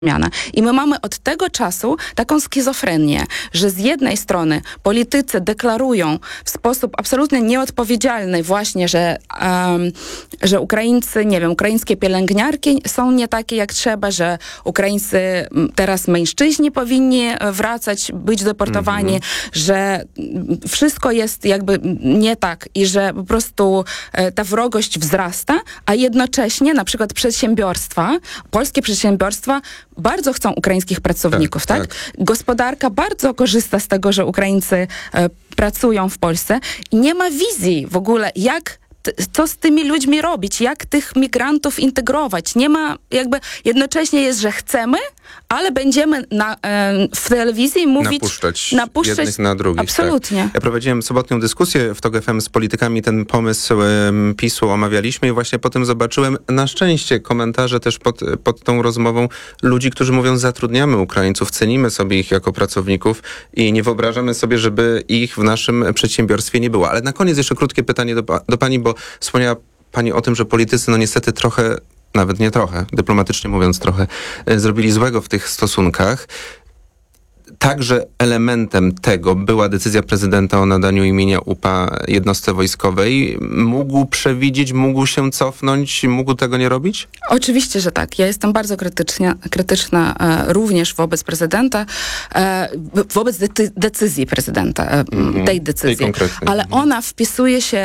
zmiana. I my mamy od tego czasu taką schizofrenię, że z jednej strony politycy deklarują w sposób absolutnie nieodpowiedzialny właśnie, że Ukraińcy, nie wiem, ukraińskie pielęgniarki są nie takie jak trzeba, że Ukraińcy teraz mężczyźni powinni wracać, być deportowani, że wszystko jest jakby nie tak i że po prostu ta wrogość wzrasta, a jednocześnie na przykład przedsiębiorstwa, polskie przedsiębiorstwa bardzo chcą ukraińskich pracowników, tak? Gospodarka bardzo korzysta z tego, że Ukraińcy pracują w Polsce i nie ma wizji w ogóle, co z tymi ludźmi robić, jak tych migrantów integrować. Nie ma jednocześnie jest, że chcemy, ale będziemy w telewizji mówić... Napuszczać jednych na drugich. Absolutnie. Tak. Ja prowadziłem sobotnią dyskusję w TOG FM z politykami, ten pomysł PiS-u omawialiśmy i właśnie potem zobaczyłem na szczęście komentarze też pod tą rozmową ludzi, którzy mówią, zatrudniamy Ukraińców, cenimy sobie ich jako pracowników i nie wyobrażamy sobie, żeby ich w naszym przedsiębiorstwie nie było. Ale na koniec jeszcze krótkie pytanie do pani, bo wspomniała pani o tym, że politycy niestety trochę, nawet nie trochę, dyplomatycznie mówiąc trochę, zrobili złego w tych stosunkach. Także elementem tego była decyzja prezydenta o nadaniu imienia UPA jednostce wojskowej. Mógł przewidzieć, mógł się cofnąć, mógł tego nie robić? Oczywiście, że tak. Ja jestem bardzo krytyczna również wobec prezydenta, wobec decyzji prezydenta, tej decyzji. Ale ona wpisuje się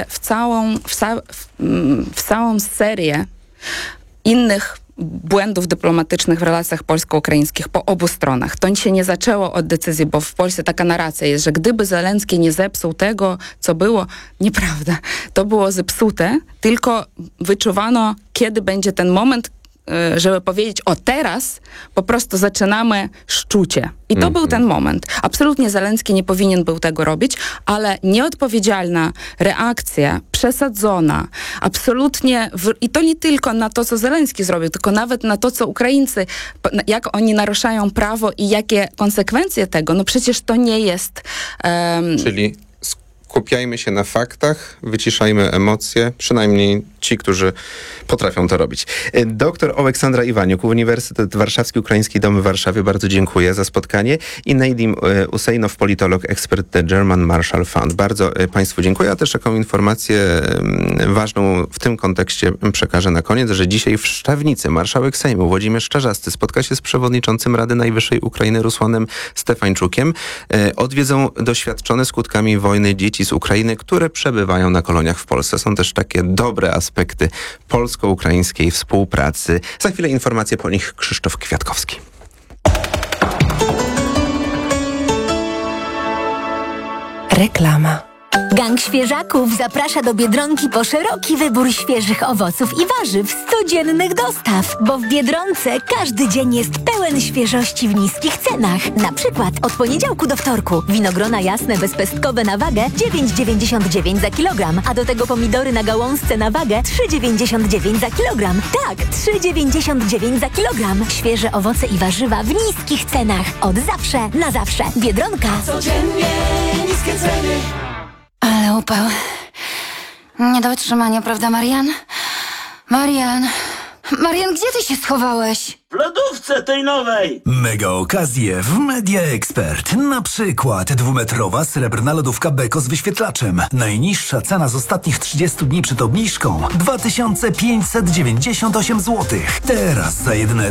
w całą serię innych błędów dyplomatycznych w relacjach polsko-ukraińskich po obu stronach. To się nie zaczęło od decyzji, bo w Polsce taka narracja jest, że gdyby Zełenski nie zepsuł tego, co było, nieprawda. To było zepsute, tylko wyczuwano, kiedy będzie ten moment, żeby powiedzieć, teraz po prostu zaczynamy szczucie. I to był ten moment. Absolutnie Zełenski nie powinien był tego robić, ale nieodpowiedzialna reakcja, przesadzona, absolutnie, i to nie tylko na to, co Zełenski zrobił, tylko nawet na to, co Ukraińcy, jak oni naruszają prawo i jakie konsekwencje tego, no przecież to nie jest... Czyli skupiajmy się na faktach, wyciszajmy emocje, przynajmniej ci, którzy potrafią to robić. Doktor Oleksandra Iwaniuk, Uniwersytet Warszawski, Ukraiński Dom w Warszawie, bardzo dziękuję za spotkanie. I Nadim Useinow, politolog, ekspert The German Marshall Fund. Bardzo państwu dziękuję, a też taką informację ważną w tym kontekście przekażę na koniec, że dzisiaj w Szczawnicy marszałek Sejmu Włodzimierz Czarzasty spotka się z przewodniczącym Rady Najwyższej Ukrainy Rusłanem Stefańczukiem. Odwiedzą doświadczone skutkami wojny dzieci z Ukrainy, które przebywają na koloniach w Polsce. Są też takie dobre aspekty polsko-ukraińskiej współpracy. Za chwilę informacje po nich Krzysztof Kwiatkowski. Reklama. Gang Świeżaków zaprasza do Biedronki po szeroki wybór świeżych owoców i warzyw, codziennych dostaw, bo w Biedronce każdy dzień jest pełen świeżości w niskich cenach. Na przykład od poniedziałku do wtorku winogrona jasne bezpestkowe na wagę 9,99 za kilogram, a do tego pomidory na gałązce na wagę 3,99 za kilogram. Tak, 3,99 za kilogram. Świeże owoce i warzywa w niskich cenach. Od zawsze na zawsze. Biedronka. Codziennie niskie ceny. Ale upał. Nie do wytrzymania, prawda, Marian? Marian, gdzie ty się schowałeś? W lodówce tej nowej! Mega okazje w Media Expert. Na przykład 2-metrowa srebrna lodówka Beko z wyświetlaczem. Najniższa cena z ostatnich 30 dni przed obniżką 2598 zł. Teraz za jedyne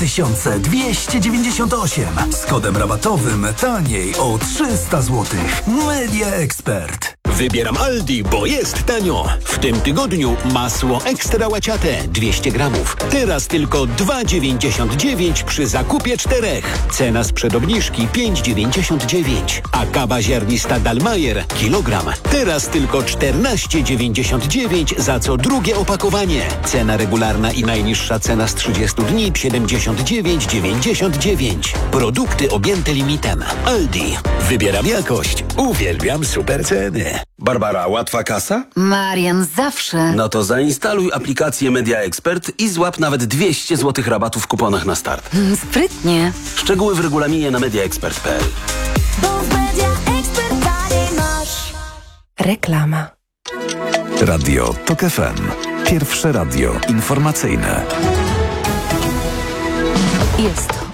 2298. Z kodem rabatowym taniej o 300 zł. Media Expert. Wybieram Aldi, bo jest tanio. W tym tygodniu masło ekstra łaciate 200 gramów. Teraz tylko 2,99 przy zakupie 4. Cena sprzed obniżki 5,99. A kawa ziarnista Dalmajer kilogram. Teraz tylko 14,99 za co drugie opakowanie. Cena regularna i najniższa cena z 30 dni 79,99. Produkty objęte limitem. Aldi. Wybieram jakość. Uwielbiam super ceny. Barbara, łatwa kasa? Marian, zawsze. No to zainstaluj aplikację Media Expert i złap nawet 200 zł rabatu w kuponach na start. Sprytnie. Szczegóły w regulaminie na mediaexpert.pl. Bo w Media Expert taniej masz. Reklama. Radio TOK FM. Pierwsze radio informacyjne. Jest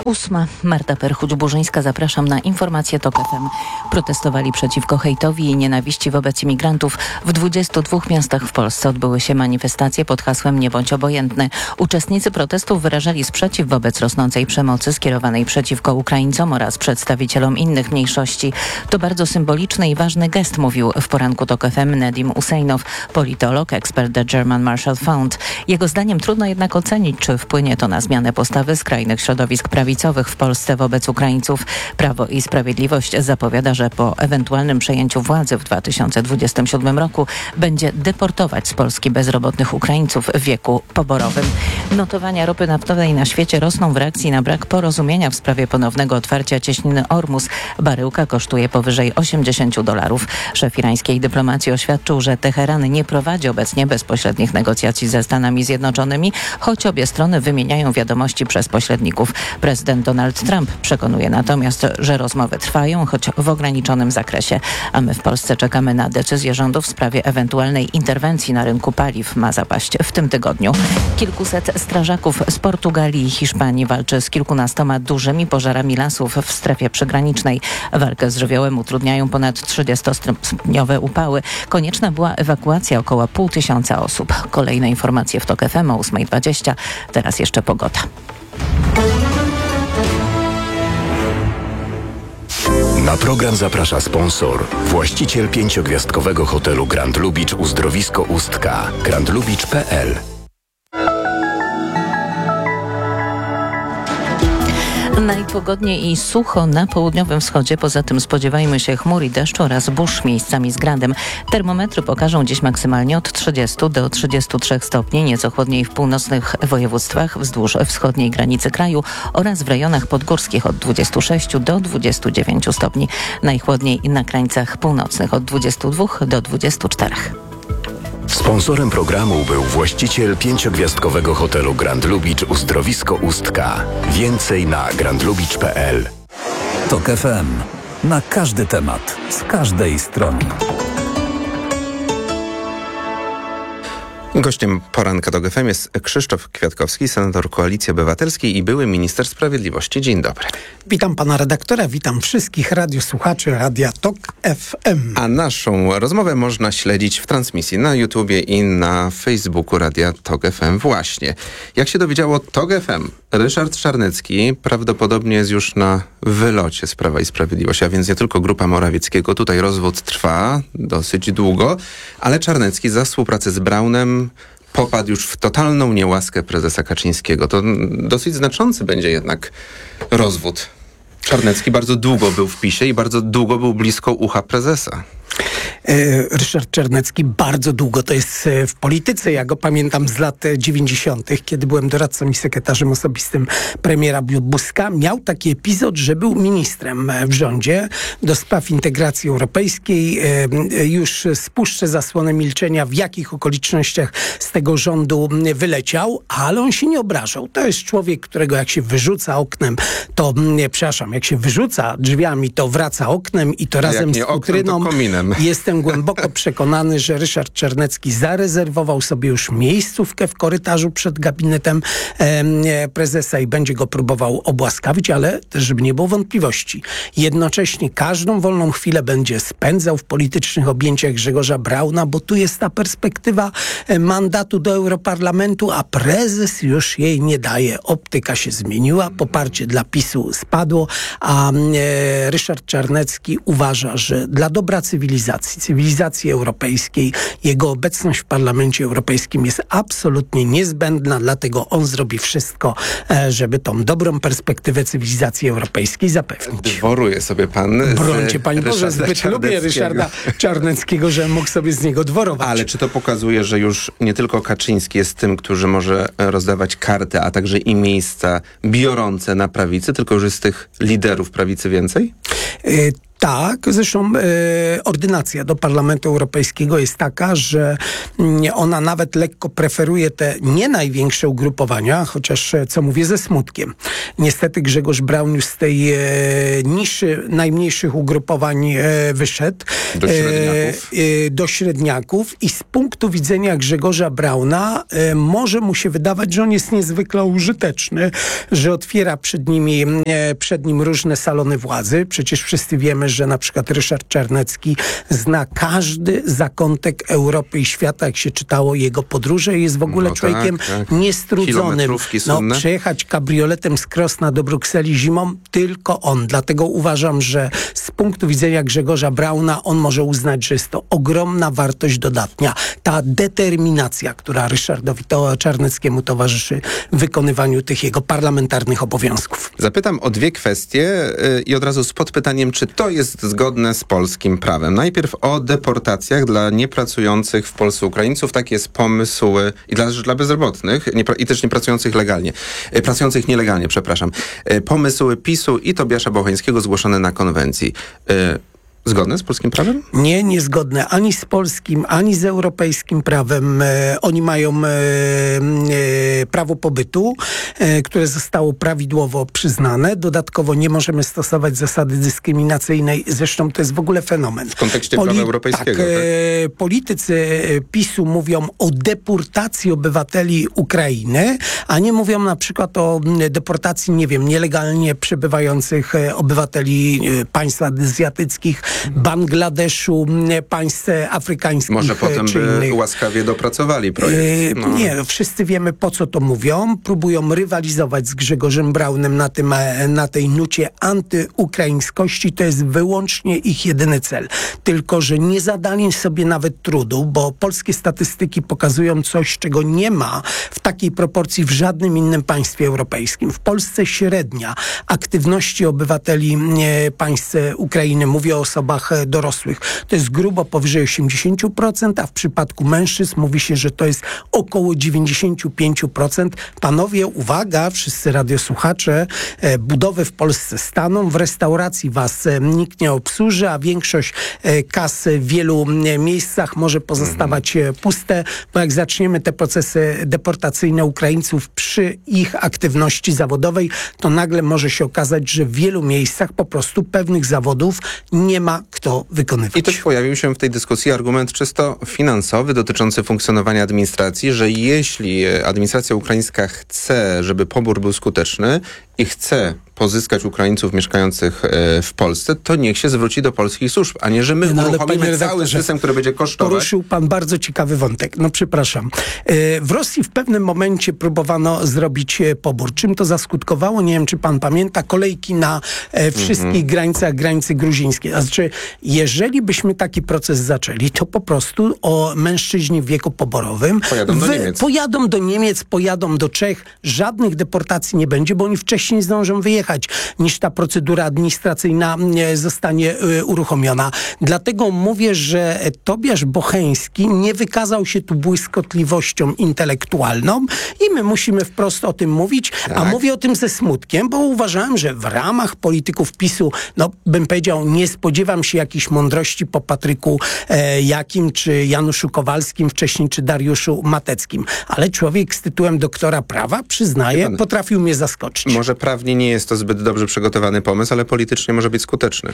8. Marta Perchuć-Burzyńska, zapraszam na informacje TOK FM. Protestowali przeciwko hejtowi i nienawiści wobec imigrantów. W 22 miastach w Polsce odbyły się manifestacje pod hasłem "Nie bądź obojętny". Uczestnicy protestów wyrażali sprzeciw wobec rosnącej przemocy skierowanej przeciwko Ukraińcom oraz przedstawicielom innych mniejszości. To bardzo symboliczny i ważny gest, mówił w poranku TOK FM Nedim Usejnow, politolog, ekspert The German Marshall Fund. Jego zdaniem trudno jednak ocenić, czy wpłynie to na zmianę postawy skrajnych środowisk prawicowych w Polsce wobec Ukraińców. Prawo i Sprawiedliwość zapowiada, że po ewentualnym przejęciu władzy w 2027 roku będzie deportować z Polski bezrobotnych Ukraińców w wieku poborowym. Notowania ropy naftowej na świecie rosną w reakcji na brak porozumienia w sprawie ponownego otwarcia cieśniny Ormus. Baryłka kosztuje powyżej $80. Szef irańskiej dyplomacji oświadczył, że Teheran nie prowadzi obecnie bezpośrednich negocjacji ze Stanami Zjednoczonymi, choć obie strony wymieniają wiadomości przez pośredników. Prezydent Donald Trump przekonuje natomiast, że rozmowy trwają, choć w ograniczonym zakresie. A my w Polsce czekamy na decyzję rządu w sprawie ewentualnej interwencji na rynku paliw. Ma zapaść w tym tygodniu. Kilkuset strażaków z Portugalii i Hiszpanii walczy z kilkunastoma dużymi pożarami lasów w strefie przygranicznej. Walkę z żywiołem utrudniają ponad 30-stopniowe upały. Konieczna była ewakuacja około 500 osób. Kolejne informacje w TOK FM o 8:20. Teraz jeszcze pogoda. Na program zaprasza sponsor, właściciel 5-gwiazdkowego hotelu Grand Lubicz Uzdrowisko Ustka, grandlubicz.pl. Najpogodniej i sucho na południowym wschodzie. Poza tym spodziewajmy się chmur i deszczu oraz burz miejscami z gradem. Termometry pokażą dziś maksymalnie od 30 do 33 stopni. Nieco chłodniej w północnych województwach wzdłuż wschodniej granicy kraju oraz w rejonach podgórskich od 26 do 29 stopni. Najchłodniej na krańcach północnych od 22 do 24. Sponsorem programu był właściciel 5-gwiazdkowego hotelu Grand Lubicz Uzdrowisko Ustka. Więcej na grandlubicz.pl. TOK FM. Na każdy temat, z każdej strony. Gościem poranka TOK FM jest Krzysztof Kwiatkowski, senator Koalicji Obywatelskiej i były minister sprawiedliwości. Dzień dobry. Witam pana redaktora, witam wszystkich radiosłuchaczy Radia TOK FM. A naszą rozmowę można śledzić w transmisji na YouTubie i na Facebooku Radia TOK FM właśnie. Jak się dowiedziało TOK FM, Ryszard Czarnecki prawdopodobnie jest już na wylocie z Prawa i Sprawiedliwości, a więc nie tylko grupa Morawieckiego. Tutaj rozwód trwa dosyć długo, ale Czarnecki za współpracę z Braunem popadł już w totalną niełaskę prezesa Kaczyńskiego. To dosyć znaczący będzie jednak rozwód. Czarnecki bardzo długo był w PiS-ie i bardzo długo był blisko ucha prezesa. Ryszard Czarnecki bardzo długo to jest w polityce. Ja go pamiętam z lat 90., kiedy byłem doradcą i sekretarzem osobistym premiera Buzka. Miał taki epizod, że był ministrem w rządzie do spraw integracji europejskiej. Już spuszczę zasłonę milczenia, w jakich okolicznościach z tego rządu wyleciał, ale on się nie obrażał. To jest człowiek, którego jak się wyrzuca oknem, to jak się wyrzuca drzwiami, to wraca oknem i to razem z futryną. Jestem głęboko przekonany, że Ryszard Czarnecki zarezerwował sobie już miejscówkę w korytarzu przed gabinetem prezesa i będzie go próbował obłaskawić, ale też, żeby nie było wątpliwości. Jednocześnie każdą wolną chwilę będzie spędzał w politycznych objęciach Grzegorza Brauna, bo tu jest ta perspektywa mandatu do Europarlamentu, a prezes już jej nie daje. Optyka się zmieniła, poparcie dla PiS-u spadło, a Ryszard Czarnecki uważa, że dla dobra cywilizacji europejskiej, jego obecność w Parlamencie Europejskim jest absolutnie niezbędna, dlatego on zrobi wszystko, żeby tą dobrą perspektywę cywilizacji europejskiej zapewnić. Dworuje sobie pan. Brońcie, Panie Boże, zbyt lubię Ryszarda Czarneckiego, że mógł sobie z niego dworować. Ale czy to pokazuje, że już nie tylko Kaczyński jest tym, który może rozdawać karty, a także i miejsca biorące na prawicy, tylko już jest tych liderów prawicy więcej? Tak, zresztą ordynacja do Parlamentu Europejskiego jest taka, że ona nawet lekko preferuje te nie największe ugrupowania, chociaż co mówię ze smutkiem. Niestety Grzegorz Braun już z tej niszy najmniejszych ugrupowań wyszedł. Do średniaków i z punktu widzenia Grzegorza Brauna może mu się wydawać, że on jest niezwykle użyteczny, że otwiera przed nim różne salony władzy. Przecież wszyscy wiemy, że na przykład Ryszard Czarnecki zna każdy zakątek Europy i świata, jak się czytało jego podróże, jest w ogóle człowiekiem niestrudzonym. Przejechać kabrioletem z Krosna do Brukseli zimą, tylko on. Dlatego uważam, że z punktu widzenia Grzegorza Brauna on może uznać, że jest to ogromna wartość dodatnia. Ta determinacja, która Ryszardowi Czarneckiemu towarzyszy w wykonywaniu tych jego parlamentarnych obowiązków. Zapytam o dwie kwestie i od razu z podpytaniem, czy to jest zgodne z polskim prawem. Najpierw o deportacjach dla niepracujących w Polsce Ukraińców. Taki jest pomysł i dla bezrobotnych i też niepracujących legalnie. Pracujących nielegalnie, przepraszam. Pomysł PiS-u i Tobiasza Bocheńskiego zgłoszony na konwencji. Zgodne z polskim prawem? Nie, niezgodne ani z polskim, ani z europejskim prawem. Oni mają prawo pobytu, które zostało prawidłowo przyznane. Dodatkowo nie możemy stosować zasady dyskryminacyjnej. Zresztą to jest w ogóle fenomen. W kontekście prawa europejskiego. Tak. Politycy PiS-u mówią o deportacji obywateli Ukrainy, a nie mówią na przykład o deportacji, nielegalnie przebywających obywateli państw azjatyckich, Bangladeszu, państw afrykańskich. Może potem by łaskawie dopracowali projekt. Nie, wszyscy wiemy, po co to mówią. Próbują rywalizować z Grzegorzem Braunem na tej nucie antyukraińskości. To jest wyłącznie ich jedyny cel. Tylko że nie zadali sobie nawet trudu, bo polskie statystyki pokazują coś, czego nie ma w takiej proporcji w żadnym innym państwie europejskim. W Polsce średnia aktywności obywateli państw Ukrainy, mówię o osobach dorosłych, to jest grubo powyżej 80%, a w przypadku mężczyzn mówi się, że to jest około 95%. Panowie, uwaga, wszyscy radiosłuchacze, budowy w Polsce staną, w restauracji was nikt nie obsłuży, a większość kas w wielu miejscach może pozostawać puste, bo jak zaczniemy te procesy deportacyjne Ukraińców przy ich aktywności zawodowej, to nagle może się okazać, że w wielu miejscach po prostu pewnych zawodów nie ma kto wykonywać. I też pojawił się w tej dyskusji argument czysto finansowy dotyczący funkcjonowania administracji, że jeśli administracja ukraińska chce, żeby pobór był skuteczny i chce pozyskać Ukraińców mieszkających w Polsce, to niech się zwróci do polskich służb, a nie, że my uruchomimy cały system, który będzie kosztować. Poruszył pan bardzo ciekawy wątek. Przepraszam. W Rosji w pewnym momencie próbowano zrobić pobór. Czym to zaskutkowało? Nie wiem, czy pan pamięta. Kolejki na wszystkich granicach, granicy gruzińskiej. Znaczy, jeżeli byśmy taki proces zaczęli, to po prostu mężczyźni w wieku poborowym pojadą do Niemiec, pojadą do Czech. Żadnych deportacji nie będzie, bo oni wcześniej zdążą wyjechać, niż ta procedura administracyjna zostanie uruchomiona. Dlatego mówię, że Tobiasz Bocheński nie wykazał się tu błyskotliwością intelektualną i my musimy wprost o tym mówić, a mówię o tym ze smutkiem, bo uważałem, że w ramach polityków PiS-u, bym powiedział, nie spodziewam się jakiejś mądrości po Patryku Jakim, czy Januszu Kowalskim wcześniej, czy Dariuszu Mateckim. Ale człowiek z tytułem doktora prawa, przyznaję, potrafił mnie zaskoczyć. Może prawnie nie jest to zbyt dobrze przygotowany pomysł, ale politycznie może być skuteczny.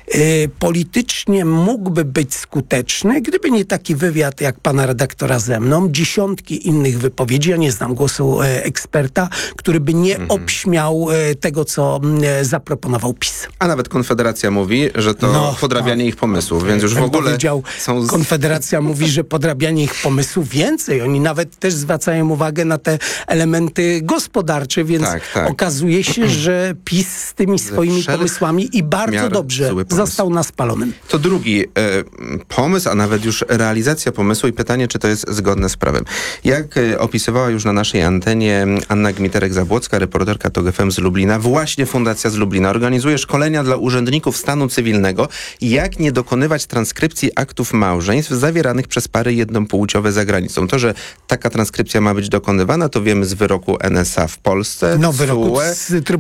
Politycznie mógłby być skuteczny, gdyby nie taki wywiad jak pana redaktora ze mną, dziesiątki innych wypowiedzi, ja nie znam głosu eksperta, który by nie obśmiał tego, co zaproponował PiS. A nawet Konfederacja mówi, że to podrabianie ich pomysłów, więc już w ogóle Konfederacja mówi, że podrabianie ich pomysłów więcej. Oni nawet też zwracają uwagę na te elementy gospodarcze, więc okazuje się, że PiS z tymi swoimi pomysłami i bardzo dobrze został na spalonym. To drugi pomysł, a nawet już realizacja pomysłu i pytanie, czy to jest zgodne z prawem. Jak opisywała już na naszej antenie Anna Gmiterek-Zabłocka, reporterka TOG FM z Lublina, właśnie Fundacja z Lublina organizuje szkolenia dla urzędników stanu cywilnego, jak nie dokonywać transkrypcji aktów małżeństw zawieranych przez pary jednopłciowe za granicą. To, że taka transkrypcja ma być dokonywana, to wiemy z wyroku NSA w Polsce. Wyroku z Trybunału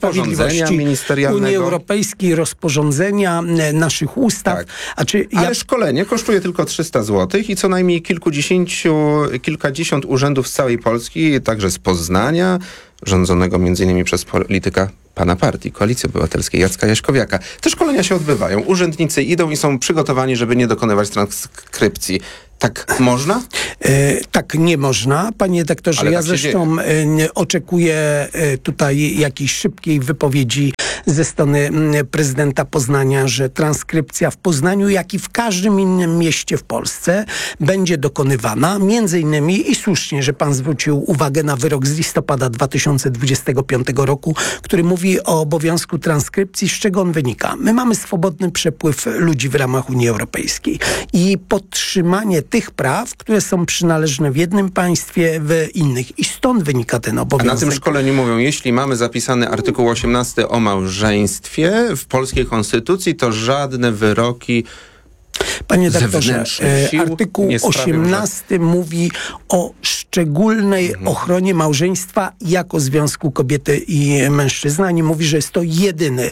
Sprawiedliwości, Unii Europejskiej, rozporządzenia, naszych ustaw. Tak. Ale szkolenie kosztuje tylko 300 zł i co najmniej kilkadziesiąt urzędów z całej Polski, także z Poznania, rządzonego m.in. przez polityka pana partii, Koalicji Obywatelskiej, Jacka Jaśkowiaka. Te szkolenia się odbywają. Urzędnicy idą i są przygotowani, żeby nie dokonywać transkrypcji. Tak można? Tak nie można, panie redaktorze. Ale ja tak zresztą oczekuję tutaj jakiejś szybkiej wypowiedzi ze strony prezydenta Poznania, że transkrypcja w Poznaniu, jak i w każdym innym mieście w Polsce będzie dokonywana. Między innymi i słusznie, że pan zwrócił uwagę na wyrok z listopada 2025 roku, który mówi o obowiązku transkrypcji. Z czego on wynika? My mamy swobodny przepływ ludzi w ramach Unii Europejskiej i podtrzymanie tych praw, które są przynależne w jednym państwie, w innych. I stąd wynika ten obowiązek. A na tym szkoleniu mówią, jeśli mamy zapisany artykuł 18 o małżeństwie w polskiej konstytucji, to żadne wyroki Panie doktorze, artykuł 18 mówi o szczególnej ochronie małżeństwa jako związku kobiety i mężczyzny. Nie mówi, że jest to jedyny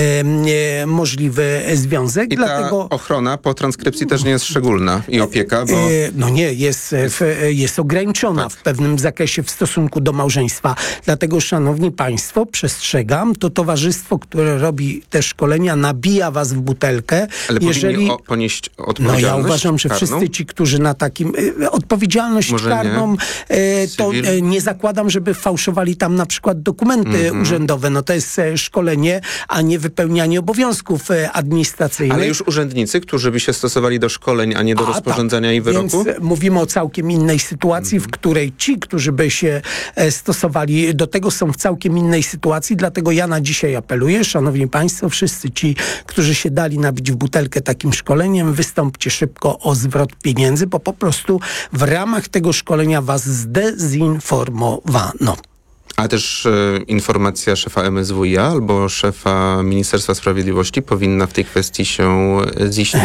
możliwy związek. I ta ochrona po transkrypcji też nie jest szczególna i opieka, bo... No nie, jest ograniczona w pewnym zakresie w stosunku do małżeństwa. Dlatego, szanowni państwo, przestrzegam, to towarzystwo, które robi te szkolenia, nabija was w butelkę. Ale jeżeli ponieść odpowiedzialność ja uważam, że karną? wszyscy ci, którzy na takim... odpowiedzialność może karną, to nie zakładam, żeby fałszowali tam na przykład dokumenty urzędowe. No to jest szkolenie, a nie wypełnianie obowiązków administracyjnych. Ale już urzędnicy, którzy by się stosowali do szkoleń, a nie do rozporządzenia i wyroku? Więc mówimy o całkiem innej sytuacji, w której ci, którzy by się stosowali do tego, są w całkiem innej sytuacji. Dlatego ja na dzisiaj apeluję, szanowni państwo, wszyscy ci, którzy się dali nabić w butelkę takim szkoleniem, wystąpcie szybko o zwrot pieniędzy, bo po prostu w ramach tego szkolenia was zdezinformowano. A też informacja szefa MSWiA albo szefa Ministerstwa Sprawiedliwości powinna w tej kwestii się ziścić?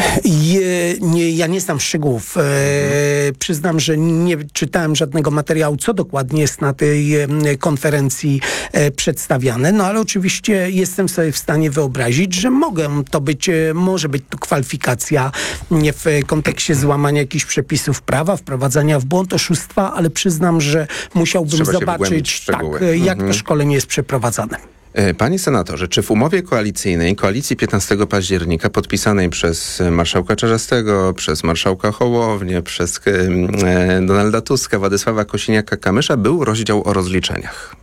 Ja nie znam szczegółów. Przyznam, że nie czytałem żadnego materiału, co dokładnie jest na tej konferencji przedstawiane. No ale oczywiście jestem sobie w stanie wyobrazić, że może być tu kwalifikacja w kontekście złamania jakichś przepisów prawa, wprowadzania w błąd, oszustwa, ale przyznam, że musiałbym zobaczyć jak to szkolenie jest przeprowadzane. Panie senatorze, czy w umowie koalicyjnej, koalicji 15 października, podpisanej przez marszałka Czarzastego, przez marszałka Hołownię, przez Donalda Tuska, Władysława Kosiniaka-Kamysza, był rozdział o rozliczeniach?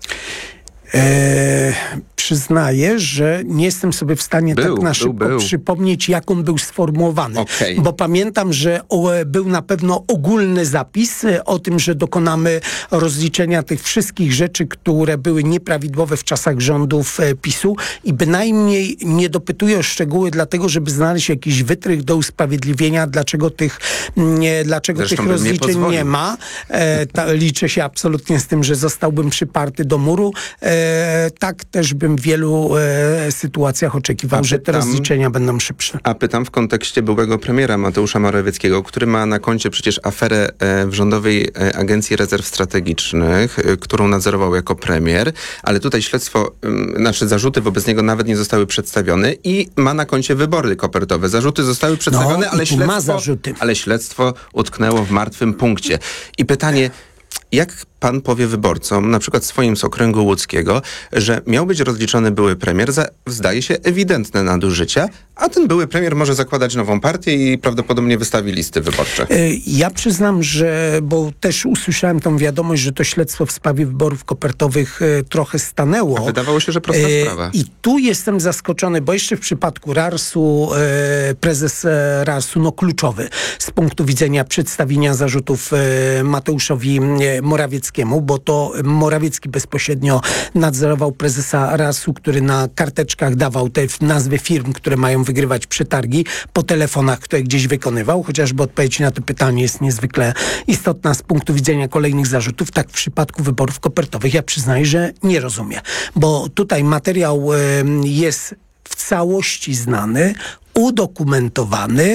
Przyznaję, że nie jestem sobie w stanie tak na szybko przypomnieć, jak on był sformułowany. Bo pamiętam, że był na pewno ogólny zapis o tym, że dokonamy rozliczenia tych wszystkich rzeczy, które były nieprawidłowe w czasach rządów PiS-u i bynajmniej nie dopytuję o szczegóły, dlatego żeby znaleźć jakiś wytrych do usprawiedliwienia, dlaczego tych rozliczeń nie ma. Liczę się absolutnie z tym, że zostałbym przyparty do muru. Tak też bym w wielu sytuacjach oczekiwał, że te rozliczenia będą szybsze. A pytam w kontekście byłego premiera Mateusza Morawieckiego, który ma na koncie przecież aferę w Rządowej Agencji Rezerw Strategicznych, którą nadzorował jako premier, ale tutaj zarzuty wobec niego nawet nie zostały przedstawione i ma na koncie wybory kopertowe. Zarzuty zostały przedstawione, ale śledztwo utknęło w martwym punkcie. I pytanie, jak pan powie wyborcom, na przykład swoim z okręgu łódzkiego, że miał być rozliczony były premier za, zdaje się, ewidentne nadużycia, a ten były premier może zakładać nową partię i prawdopodobnie wystawi listy wyborcze? Ja przyznam, bo też usłyszałem tą wiadomość, że to śledztwo w sprawie wyborów kopertowych trochę stanęło. A wydawało się, że prosta sprawa. I tu jestem zaskoczony, bo jeszcze w przypadku RARS-u, prezes RARS-u, kluczowy z punktu widzenia przedstawienia zarzutów Mateuszowi Morawieckiemu, bo to Morawiecki bezpośrednio nadzorował prezesa RARS-u, który na karteczkach dawał te nazwy firm, które mają wygrywać przetargi, po telefonach, które gdzieś wykonywał, chociażby odpowiedź na to pytanie jest niezwykle istotna z punktu widzenia kolejnych zarzutów. Tak w przypadku wyborów kopertowych ja przyznaję, że nie rozumiem, bo tutaj materiał jest w całości znany, udokumentowany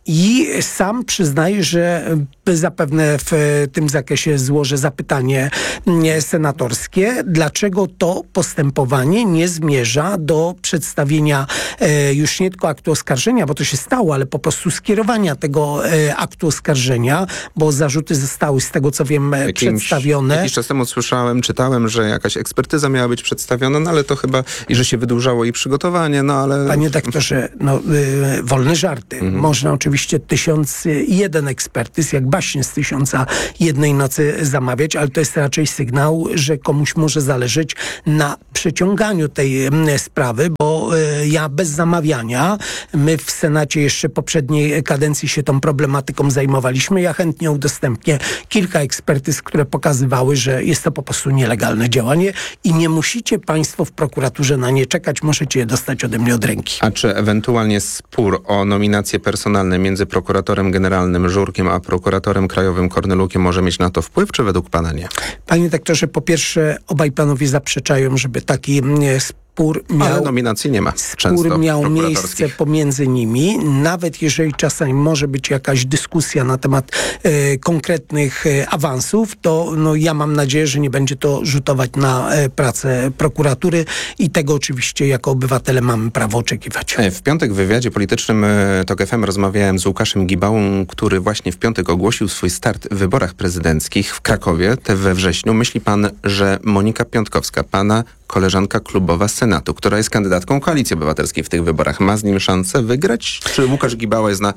I sam przyznaję, że zapewne w tym zakresie złożę zapytanie senatorskie, dlaczego to postępowanie nie zmierza do przedstawienia już nie tylko aktu oskarżenia, bo to się stało, ale po prostu skierowania tego aktu oskarżenia, bo zarzuty zostały, z tego co wiem, przedstawione. Jakiś czas temu czytałem, że jakaś ekspertyza miała być przedstawiona, no ale to chyba, i że się wydłużało jej przygotowanie, no ale... Panie doktorze, wolne żarty. Można oczywiście 1001 ekspertyz, jak baśnie z 1001 nocy zamawiać, ale to jest raczej sygnał, że komuś może zależeć na przeciąganiu tej sprawy, bo ja bez zamawiania, my w Senacie jeszcze poprzedniej kadencji się tą problematyką zajmowaliśmy. Ja chętnie udostępnię kilka ekspertyz, które pokazywały, że jest to po prostu nielegalne działanie i nie musicie państwo w prokuraturze na nie czekać, możecie je dostać ode mnie od ręki. A czy ewentualnie spór o nominacje personalne między prokuratorem generalnym Żurkiem a prokuratorem krajowym Kornelukiem może mieć na to wpływ, czy według pana nie? Panie doktorze, po pierwsze obaj panowie zaprzeczają, żeby taki spór miał... Ale nominacji nie ma Spór miał miejsce pomiędzy nimi, nawet jeżeli czasami może być jakaś dyskusja na temat konkretnych awansów, to ja mam nadzieję, że nie będzie to rzutować na pracę prokuratury i tego oczywiście jako obywatele mamy prawo oczekiwać. W piątek w wywiadzie politycznym TOK FM rozmawiałem z Łukaszem Gibałą, który właśnie w piątek ogłosił swój start w wyborach prezydenckich w Krakowie, te we wrześniu. Myśli pan, że Monika Piątkowska, pana koleżanka klubowa Senatu, która jest kandydatką Koalicji Obywatelskiej w tych wyborach, ma z nim szansę wygrać? Czy Łukasz Gibała jest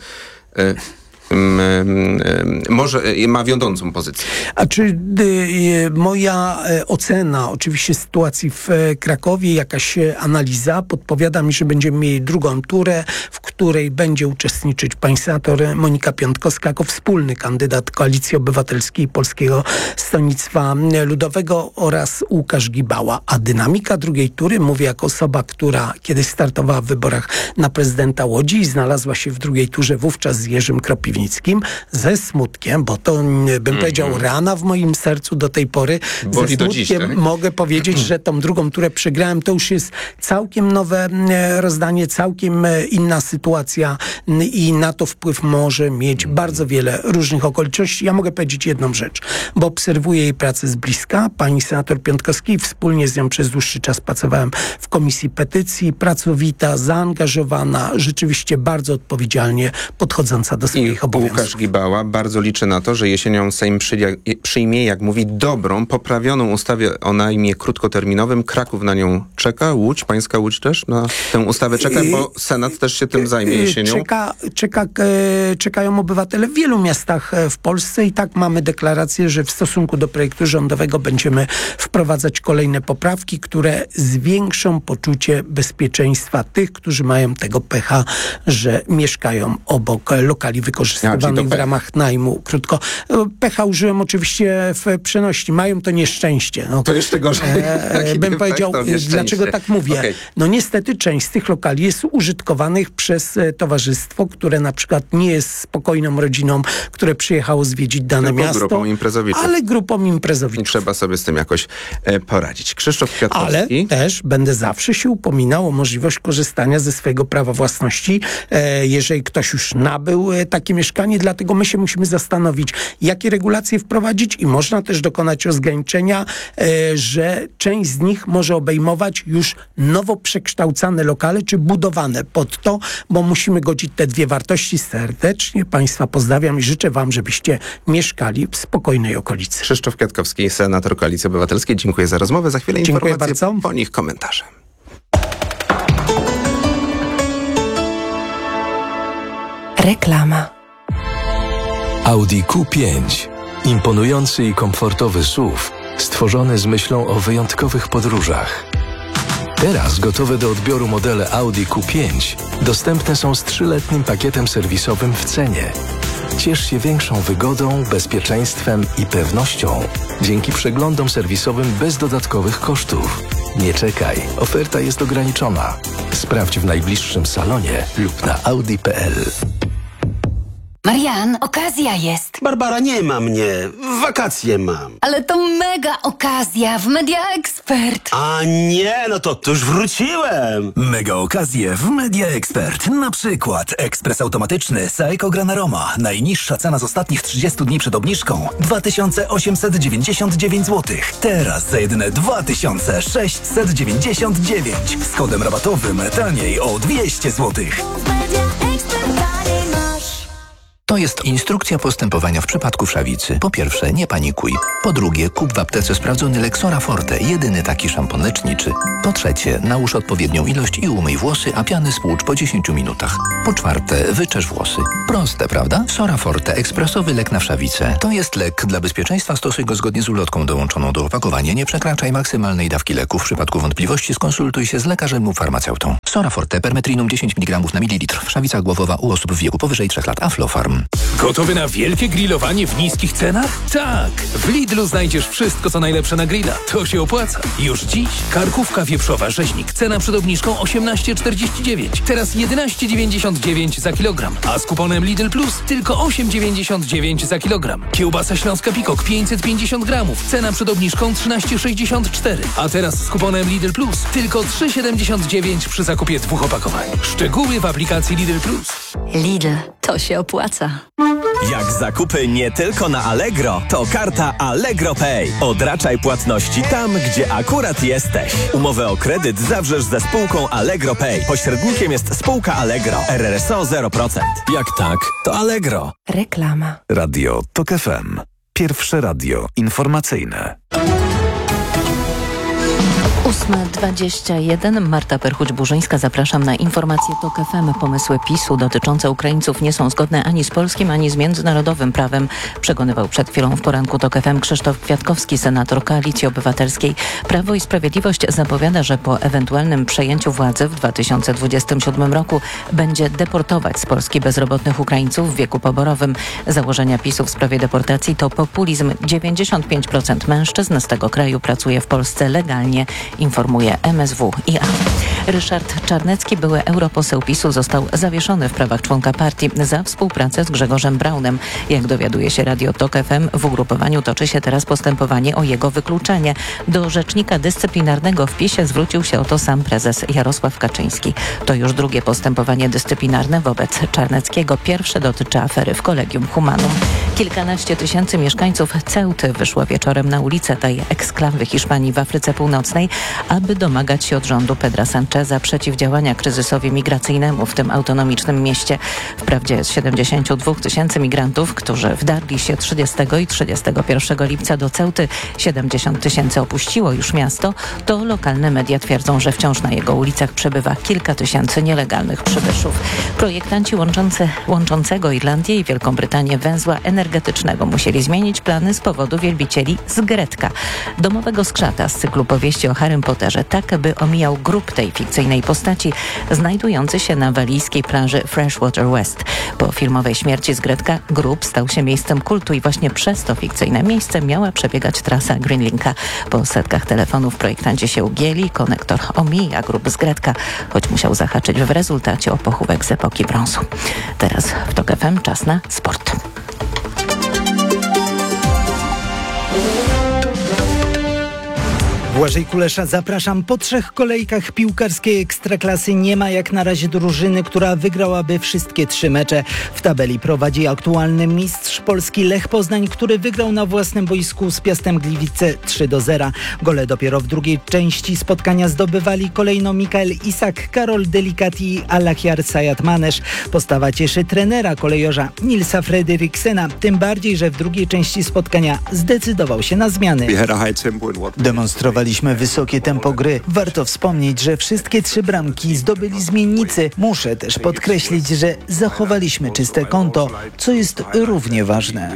może ma wiodącą pozycję? A czy moja ocena oczywiście sytuacji w Krakowie, jakaś analiza podpowiada mi, że będziemy mieli drugą turę, w której będzie uczestniczyć pani senator Monika Piątkowska jako wspólny kandydat Koalicji Obywatelskiej i Polskiego Stronnictwa Ludowego oraz Łukasz Gibała. A dynamika drugiej tury, mówię jako osoba, która kiedyś startowała w wyborach na prezydenta Łodzi i znalazła się w drugiej turze wówczas z Jerzym Kropiwnickim, ze smutkiem, bo to bym powiedział rana w moim sercu do tej pory. Boli ze smutkiem tak? mogę powiedzieć, że tą drugą turę przegrałem. To już jest całkiem nowe rozdanie, całkiem inna sytuacja i na to wpływ może mieć bardzo wiele różnych okoliczności. Ja mogę powiedzieć jedną rzecz, bo obserwuję jej pracę z bliska. Pani senator Piątkowskiej, wspólnie z nią przez dłuższy czas pracowałem w Komisji Petycji, pracowita, zaangażowana, rzeczywiście bardzo odpowiedzialnie podchodząca do swoich obowiązków. Łukasz Gibała bardzo liczy na to, że jesienią Sejm przyjmie, jak mówi, dobrą, poprawioną ustawę o najmie krótkoterminowym. Kraków na nią czeka. Łódź, pańska Łódź też na tę ustawę czeka, bo Senat też się tym zajmie jesienią. Czekają obywatele w wielu miastach w Polsce i tak mamy deklarację, że w stosunku do projektu rządowego będziemy wprowadzać kolejne poprawki, które zwiększą poczucie bezpieczeństwa tych, którzy mają tego pecha, że mieszkają obok lokali wykorzystywanych w ramach najmu. Krótko. Pecha użyłem oczywiście w przenośni. Mają to nieszczęście. To jeszcze gorzej. Bym powiedział, dlaczego tak mówię. Okay. Niestety część z tych lokali jest użytkowanych przez towarzystwo, które na przykład nie jest spokojną rodziną, które przyjechało zwiedzić dane miasto. Grupą imprezowiczów. Ale grupą imprezowiczów. Trzeba sobie z tym jakoś poradzić. Krzysztof Kwiatkowski. Ale też będę zawsze się upominał o możliwość korzystania ze swojego prawa własności, jeżeli ktoś już nabył takie mieszkanie, dlatego my się musimy zastanowić, jakie regulacje wprowadzić i można też dokonać rozgraniczenia, że część z nich może obejmować już nowo przekształcane lokale, czy budowane pod to, bo musimy godzić te dwie wartości. Serdecznie Państwa pozdrawiam i życzę Wam, żebyście mieszkali w spokojnej okolicy. Krzysztof Kwiatkowski, senator Koalicji Obywatelskiej. Dziękuję za rozmowę. Za chwilę Dziękuję informacje, bardzo. po nich komentarze. Reklama. Audi Q5. Imponujący i komfortowy SUV, stworzony z myślą o wyjątkowych podróżach. Teraz gotowe do odbioru modele Audi Q5 dostępne są z 3-letnim pakietem serwisowym w cenie. Ciesz się większą wygodą, bezpieczeństwem i pewnością dzięki przeglądom serwisowym bez dodatkowych kosztów. Nie czekaj, oferta jest ograniczona. Sprawdź w najbliższym salonie lub na audi.pl. Marian, okazja jest. Barbara, nie ma mnie. Wakacje mam. Ale to mega okazja w Media Expert. A nie, no to już wróciłem. Mega okazje w Media Expert. Na przykład ekspres automatyczny Saeco Granaroma. Najniższa cena z ostatnich 30 dni przed obniżką 2899 zł. Teraz za jedyne 2699. Z kodem rabatowym taniej o 200 zł. To jest instrukcja postępowania w przypadku wszawicy. Po pierwsze, nie panikuj. Po drugie, kup w aptece sprawdzony Lexora Forte, jedyny taki szampon leczniczy. Po trzecie, nałóż odpowiednią ilość i umyj włosy, a piany spłucz po 10 minutach. Po czwarte, wyczesz włosy. Proste, prawda? Sora Forte, ekspresowy lek na wszawicę. To jest lek. Dla bezpieczeństwa stosuj go zgodnie z ulotką dołączoną do opakowania. Nie przekraczaj maksymalnej dawki leku. W przypadku wątpliwości skonsultuj się z lekarzem lub farmaceutą. Sora Forte, permetrinum 10 mg na mililitr. Wszawica głowowa u osób w wieku powyżej 3 lat. Aflofarm. Gotowy na wielkie grillowanie w niskich cenach? Tak! W Lidlu znajdziesz wszystko, co najlepsze na grilla. To się opłaca. Już dziś karkówka wieprzowa rzeźnik. Cena przed obniżką 18,49. Teraz 11,99 za kilogram. A z kuponem Lidl Plus tylko 8,99 za kilogram. Kiełbasa śląska Pikok 550 gramów. Cena przed obniżką 13,64. A teraz z kuponem Lidl Plus tylko 3,79 przy zakupie 2 opakowań. Szczegóły w aplikacji Lidl Plus. Lidl, to się opłaca. Jak zakupy nie tylko na Allegro, to karta Allegro Pay. Odraczaj płatności tam, gdzie akurat jesteś. Umowę o kredyt zawrzesz ze spółką Allegro Pay. Pośrednikiem jest spółka Allegro. RRSO 0%. Jak tak, to Allegro. Reklama. Radio TOK FM. Pierwsze radio informacyjne. 8:21. Marta Perchuć-Burzyńska. Zapraszam na informacje TOK FM. Pomysły PiS-u dotyczące Ukraińców nie są zgodne ani z polskim, ani z międzynarodowym prawem. Przekonywał przed chwilą w poranku TOK FM Krzysztof Kwiatkowski, senator Koalicji Obywatelskiej. Prawo i Sprawiedliwość zapowiada, że po ewentualnym przejęciu władzy w 2027 roku będzie deportować z Polski bezrobotnych Ukraińców w wieku poborowym. Założenia PiS-u w sprawie deportacji to populizm. 95% mężczyzn z tego kraju pracuje w Polsce legalnie, informuje MSWiA. Ryszard Czarnecki, były europoseł PiS-u, został zawieszony w prawach członka partii za współpracę z Grzegorzem Braunem. Jak dowiaduje się Radio TOK FM, w ugrupowaniu toczy się teraz postępowanie o jego wykluczenie. Do rzecznika dyscyplinarnego w PiS-ie zwrócił się o to sam prezes Jarosław Kaczyński. To już drugie postępowanie dyscyplinarne wobec Czarneckiego. Pierwsze dotyczy afery w Collegium Humanum. Kilkanaście tysięcy mieszkańców Ceuty wyszło wieczorem na ulicę tej eksklawy Hiszpanii w Afryce Północnej, aby domagać się od rządu Pedra Sancheza przeciwdziałania kryzysowi migracyjnemu w tym autonomicznym mieście. Wprawdzie jest 72 tysięcy migrantów, którzy wdarli się 30 i 31 lipca do Ceuty. 70 tysięcy opuściło już miasto. To lokalne media twierdzą, że wciąż na jego ulicach przebywa kilka tysięcy nielegalnych przybyszów. Projektanci łączącego Irlandię i Wielką Brytanię węzła energetycznego musieli zmienić plany z powodu wielbicieli z Gretka, domowego skrzata z cyklu powieści o Harrym Potterze, tak by omijał grób tej fikcyjnej postaci znajdujący się na walijskiej plaży Freshwater West. Po filmowej śmierci z Gretka grób stał się miejscem kultu i właśnie przez to fikcyjne miejsce miała przebiegać trasa Greenlinka. Po setkach telefonów projektanci się ugięli, konektor omija grób z Gretka, choć musiał zahaczyć w rezultacie o pochówek z epoki brązu. Teraz w TOK FM czas na sport. Błażej Kulesza, zapraszam. Po 3 kolejkach piłkarskiej Ekstraklasy nie ma jak na razie drużyny, która wygrałaby wszystkie 3 mecze. W tabeli prowadzi aktualny mistrz Polski Lech Poznań, który wygrał na własnym boisku z Piastem Gliwice 3-0. Gole dopiero w drugiej części spotkania zdobywali kolejno Mikael Isak, Karol Delikat i Alahiar Sayat Manesz. Postawa cieszy trenera kolejorza Nilsa Fredriksena, tym bardziej, że w drugiej części spotkania zdecydował się na zmiany. Demonstrowaliśmy wysokie tempo gry. Warto wspomnieć, że wszystkie 3 bramki zdobyli zmiennicy. Muszę też podkreślić, że zachowaliśmy czyste konto, co jest równie ważne.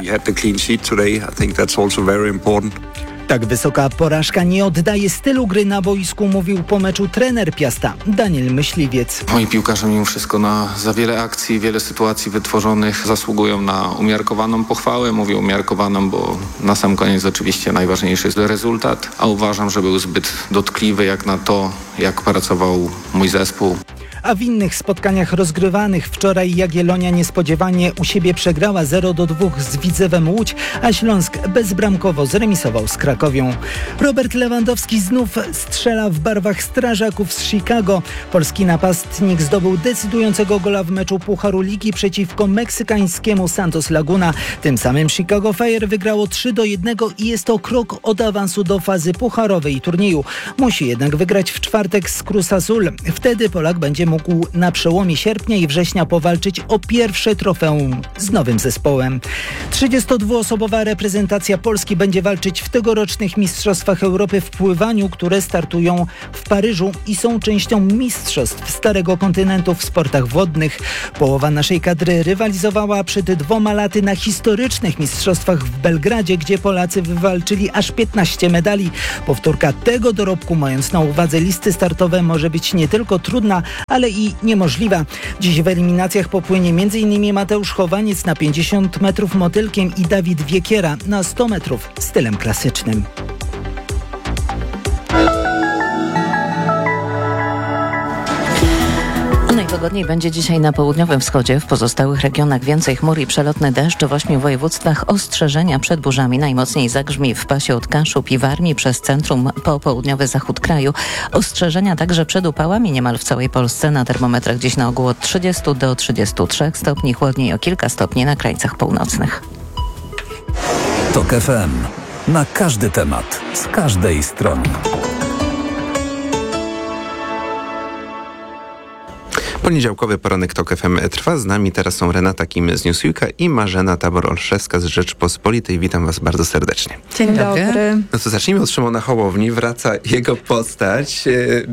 Tak wysoka porażka nie oddaje stylu gry na boisku, mówił po meczu trener Piasta Daniel Myśliwiec. Moi piłkarze mimo wszystko za wiele akcji, wiele sytuacji wytworzonych zasługują na umiarkowaną pochwałę. Mówię umiarkowaną, bo na sam koniec oczywiście najważniejszy jest rezultat, a uważam, że był zbyt dotkliwy jak na to, jak pracował mój zespół. a w innych spotkaniach rozgrywanych wczoraj Jagiellonia niespodziewanie u siebie przegrała 0-2 z Widzewem Łódź, a Śląsk bezbramkowo zremisował z Krakowią. Robert Lewandowski znów strzela w barwach strażaków z Chicago. Polski napastnik zdobył decydującego gola w meczu Pucharu Ligi przeciwko meksykańskiemu Santos Laguna. Tym samym Chicago Fire wygrało 3-1 i jest to krok od awansu do fazy pucharowej turnieju. Musi jednak wygrać w czwartek z Cruz Azul. Wtedy Polak będzie mógł na przełomie sierpnia i września powalczyć o pierwsze trofeum z nowym zespołem. 32-osobowa reprezentacja Polski będzie walczyć w tegorocznych Mistrzostwach Europy w pływaniu, które startują w Paryżu i są częścią mistrzostw Starego Kontynentu w sportach wodnych. Połowa naszej kadry rywalizowała przed 2 laty na historycznych mistrzostwach w Belgradzie, gdzie Polacy wywalczyli aż 15 medali. Powtórka tego dorobku, mając na uwadze listy startowe, może być nie tylko trudna, ale i niemożliwa. Dziś w eliminacjach popłynie m.in. Mateusz Chowaniec na 50 metrów motylkiem i Dawid Wiekiera na 100 metrów stylem klasycznym. Najwygodniej będzie dzisiaj na południowym wschodzie, w pozostałych regionach więcej chmur i przelotny deszcz. W 8 województwach ostrzeżenia przed burzami. Najmocniej zagrzmi w pasie od Kaszub i Warmii przez centrum po południowy zachód kraju. Ostrzeżenia także przed upałami niemal w całej Polsce. Na termometrach dziś na ogół od 30 do 33 stopni, chłodniej o kilka stopni na krańcach północnych. TOK FM. Na każdy temat, z każdej strony. Poniedziałkowy poranek TOK FM trwa. Z nami teraz są Renata Kim z Newsweeka i Marzena Tabor-Olszewska z Rzeczpospolitej. Witam was bardzo serdecznie. Dzień dobry. No to zacznijmy od Szymona Hołowni. Wraca jego postać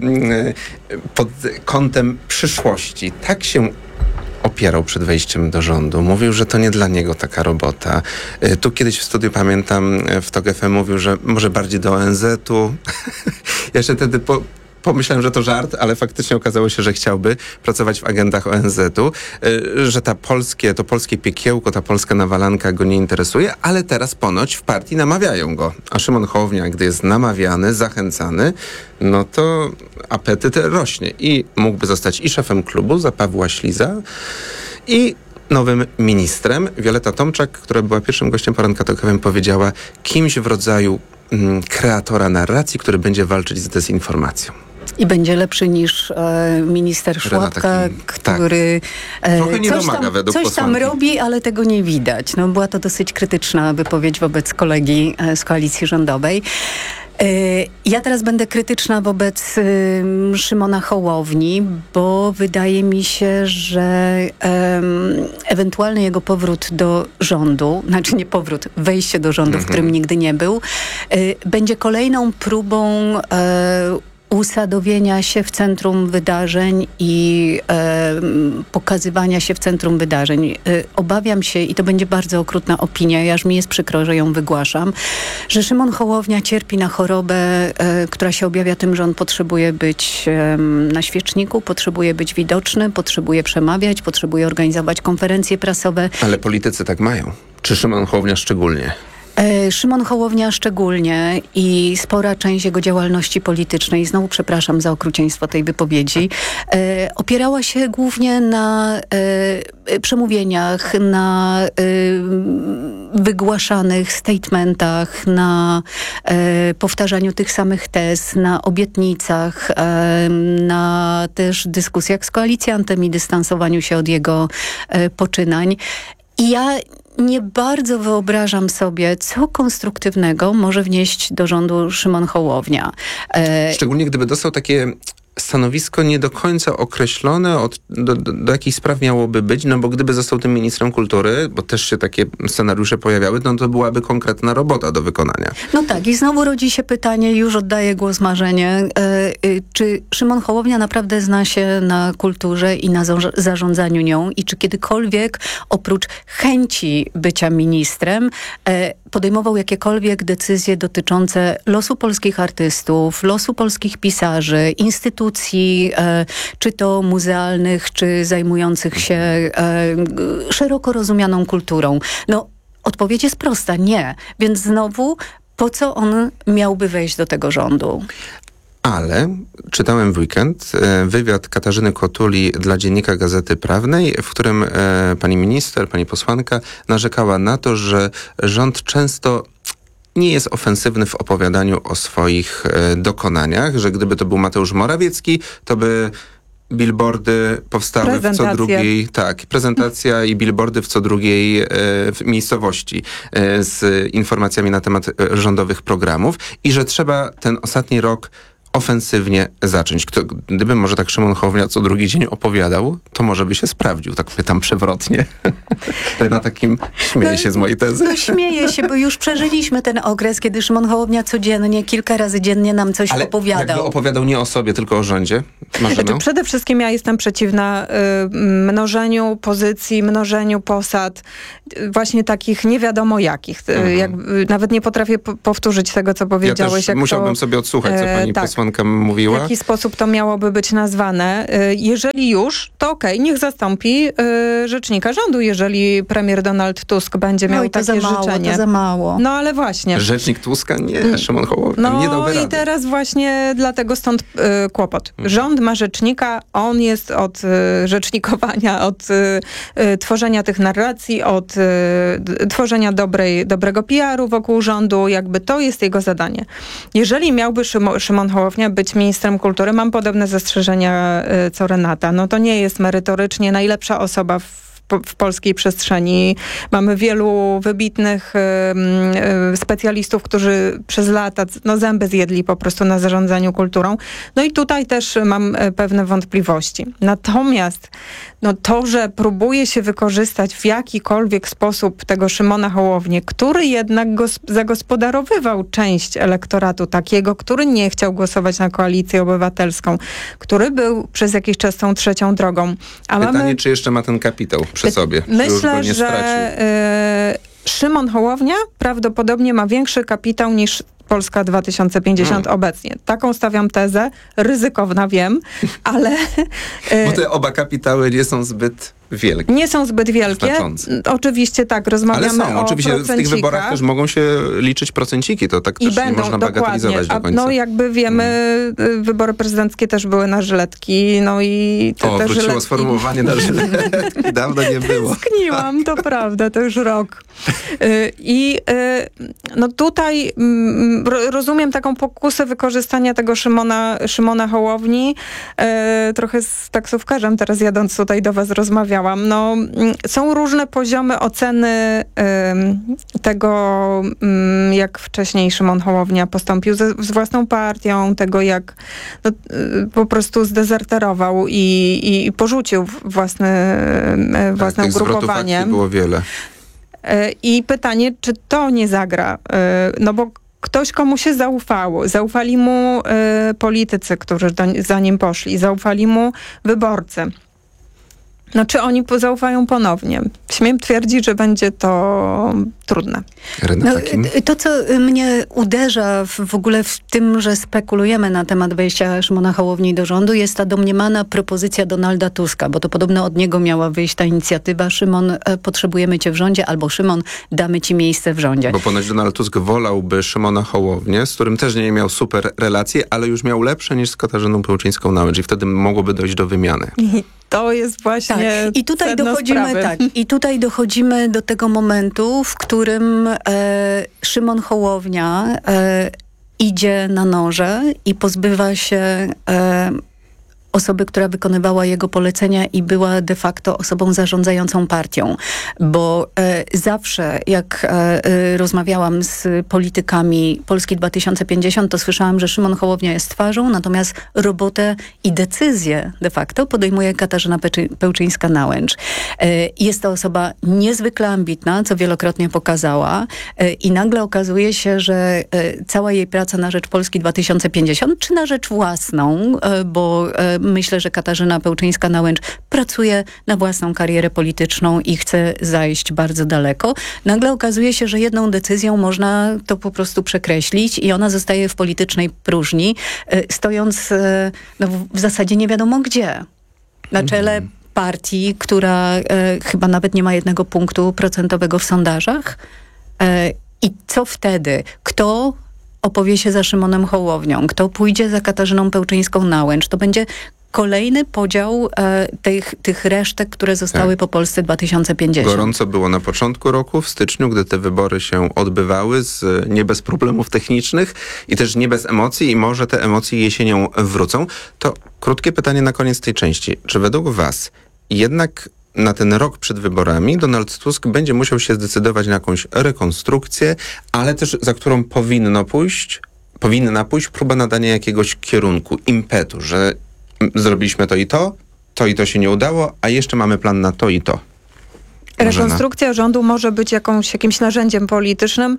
pod kątem przyszłości. Tak się opierał przed wejściem do rządu. Mówił, że to nie dla niego taka robota. Tu kiedyś w studiu, pamiętam, w TOK FM mówił, że może bardziej do ONZ-u. Jeszcze wtedy pomyślałem, że to żart, ale faktycznie okazało się, że chciałby pracować w agendach ONZ-u, że to polskie piekiełko, ta polska nawalanka go nie interesuje, ale teraz ponoć w partii namawiają go. A Szymon Hołownia, gdy jest namawiany, zachęcany, no to apetyt rośnie i mógłby zostać i szefem klubu za Pawła Śliza i nowym ministrem. Wioleta Tomczak, która była pierwszym gościem poranka TOK FM, powiedziała, kimś w rodzaju kreatora narracji, który będzie walczyć z dezinformacją. I będzie lepszy niż minister Szłapka, który coś tam robi, ale tego nie widać. No, była to dosyć krytyczna wypowiedź wobec kolegi z koalicji rządowej. Ja teraz będę krytyczna wobec Szymona Hołowni, bo wydaje mi się, że ewentualny jego powrót do rządu, znaczy nie powrót, wejście do rządu, w którym nigdy nie był, będzie kolejną próbą usadowienia się w centrum wydarzeń i pokazywania się w centrum wydarzeń. Obawiam się, i to będzie bardzo okrutna opinia, aż mi jest przykro, że ją wygłaszam, że Szymon Hołownia cierpi na chorobę, która się objawia tym, że on potrzebuje być na świeczniku, potrzebuje być widoczny, potrzebuje przemawiać, potrzebuje organizować konferencje prasowe. Ale politycy tak mają. Czy Szymon Hołownia szczególnie? Szymon Hołownia szczególnie i spora część jego działalności politycznej, znowu przepraszam za okrucieństwo tej wypowiedzi, opierała się głównie na przemówieniach, na wygłaszanych statementach, na powtarzaniu tych samych tez, na obietnicach, na też dyskusjach z koalicjantem i dystansowaniu się od jego poczynań. I ja nie bardzo wyobrażam sobie, co konstruktywnego może wnieść do rządu Szymon Hołownia. Szczególnie gdyby dostał takie stanowisko nie do końca określone, do jakich spraw miałoby być, no bo gdyby został tym ministrem kultury, bo też się takie scenariusze pojawiały, no to byłaby konkretna robota do wykonania. No tak, i znowu rodzi się pytanie, już oddaję głos Marzenie, czy Szymon Hołownia naprawdę zna się na kulturze i na zarządzaniu nią i czy kiedykolwiek oprócz chęci bycia ministrem podejmował jakiekolwiek decyzje dotyczące losu polskich artystów, losu polskich pisarzy, instytucji, czy to muzealnych, czy zajmujących się szeroko rozumianą kulturą. No, odpowiedź jest prosta, nie. Więc znowu, po co on miałby wejść do tego rządu? Ale czytałem w weekend wywiad Katarzyny Kotuli dla Dziennika Gazety Prawnej, w którym pani minister, pani posłanka narzekała na to, że rząd często nie jest ofensywny w opowiadaniu o swoich dokonaniach, że gdyby to był Mateusz Morawiecki, to by billboardy powstały w co drugiej, prezentacja i billboardy w co drugiej miejscowości z informacjami na temat rządowych programów i że trzeba ten ostatni rok ofensywnie zacząć. Gdyby może tak Szymon Hołownia co drugi dzień opowiadał, to może by się sprawdził, tak pytam przewrotnie. Na takim śmieję się z mojej tezy. No śmieję się, bo już przeżyliśmy ten okres, kiedy Szymon Hołownia codziennie, kilka razy dziennie nam coś opowiadał. Jakby opowiadał nie o sobie, tylko o rządzie? Znaczy, przede wszystkim ja jestem przeciwna mnożeniu pozycji, mnożeniu posad, właśnie takich nie wiadomo jakich. Nawet nie potrafię powtórzyć tego, co powiedziałeś. Ja też musiałbym sobie odsłuchać, co pani posłanka mówiła. W jaki sposób to miałoby być nazwane. Jeżeli już, to niech zastąpi rzecznika rządu, jeżeli premier Donald Tusk będzie miał takie życzenie. To za mało. No ale właśnie. Rzecznik Tuska? Nie, Szymon Hołownia. Nie dałby rady. I teraz właśnie dlatego stąd kłopot. Rząd ma rzecznika, on jest od rzecznikowania, od tworzenia tych narracji, od tworzenia dobrego PR-u wokół rządu, jakby to jest jego zadanie. Jeżeli miałby Szymon Hołownia być ministrem kultury, mam podobne zastrzeżenia co Renata. No to nie jest merytorycznie najlepsza osoba w polskiej przestrzeni. Mamy wielu wybitnych specjalistów, którzy przez lata zęby zjedli po prostu na zarządzaniu kulturą. No i tutaj też mam pewne wątpliwości. Natomiast to, że próbuje się wykorzystać w jakikolwiek sposób tego Szymona Hołownię, który jednak zagospodarowywał część elektoratu takiego, który nie chciał głosować na Koalicję Obywatelską, który był przez jakiś czas tą trzecią drogą. Pytanie, czy jeszcze ma ten kapitał przy sobie? Myślę, że Szymon Hołownia prawdopodobnie ma większy kapitał niż Polska 2050 obecnie. Taką stawiam tezę, ryzykowna wiem, ale... Bo te oba kapitały nie są zbyt wielkie. Nie są zbyt wielkie. Znaczące. Oczywiście tak, rozmawiamy o oczywiście w tych wyborach też mogą się liczyć procenciki, to tak też nie można bagatelizować do końca. Jakby wiemy, wybory prezydenckie też były na żyletki, i te wróciło żyletki... sformułowanie na żyletki. Dawno nie było. Tęskniłam, to prawda, to już rok. I tutaj rozumiem taką pokusę wykorzystania tego Szymona Hołowni. Trochę z taksówkarzem teraz jadąc tutaj do was rozmawiałam. Są różne poziomy oceny tego, jak wcześniej Szymon Hołownia postąpił z własną partią, tego jak po prostu zdezerterował i porzucił własne ugrupowanie. Było wiele. I pytanie, czy to nie zagra? Bo ktoś, komu się zaufało. Zaufali mu politycy, którzy za nim poszli. Zaufali mu wyborcy. Czy oni zaufają ponownie? Śmiem twierdzić, że będzie to trudne. To, co mnie uderza w ogóle w tym, że spekulujemy na temat wejścia Szymona Hołowni do rządu, jest ta domniemana propozycja Donalda Tuska, bo to podobno od niego miała wyjść ta inicjatywa. Szymon, potrzebujemy cię w rządzie, albo Szymon, damy ci miejsce w rządzie. Bo ponoć Donald Tusk wolałby Szymona Hołownię, z którym też nie miał super relacje, ale już miał lepsze niż z Katarzyną Pełczyńską-Nałęcz i wtedy mogłoby dojść do wymiany. To jest właśnie I tutaj dochodzimy do tego momentu, w którym Szymon Hołownia idzie na noże i pozbywa się osoby, która wykonywała jego polecenia i była de facto osobą zarządzającą partią. Bo zawsze, jak rozmawiałam z politykami Polski 2050, to słyszałam, że Szymon Hołownia jest twarzą, natomiast robotę i decyzję de facto podejmuje Katarzyna Pełczyńska-Nałęcz. Jest to osoba niezwykle ambitna, co wielokrotnie pokazała i nagle okazuje się, że cała jej praca na rzecz Polski 2050, czy na rzecz własną, bo myślę, że Katarzyna Pełczyńska-Nałęcz pracuje na własną karierę polityczną i chce zajść bardzo daleko. Nagle okazuje się, że jedną decyzją można to po prostu przekreślić i ona zostaje w politycznej próżni, stojąc w zasadzie nie wiadomo gdzie. Na czele partii, która chyba nawet nie ma 1% procentowego w sondażach. I co wtedy? Kto opowie się za Szymonem Hołownią, kto pójdzie za Katarzyną Pełczyńską-Nałęcz. To będzie kolejny podział tych resztek, które zostały po Polsce 2050. Gorąco było na początku roku, w styczniu, gdy te wybory się odbywały, nie bez problemów technicznych i też nie bez emocji i może te emocje jesienią wrócą. To krótkie pytanie na koniec tej części. Czy według was jednak na ten rok przed wyborami Donald Tusk będzie musiał się zdecydować na jakąś rekonstrukcję, ale też za którą powinna pójść próba nadania jakiegoś kierunku, impetu, że zrobiliśmy to i to się nie udało, a jeszcze mamy plan na to i to. Rekonstrukcja rządu może być jakimś narzędziem politycznym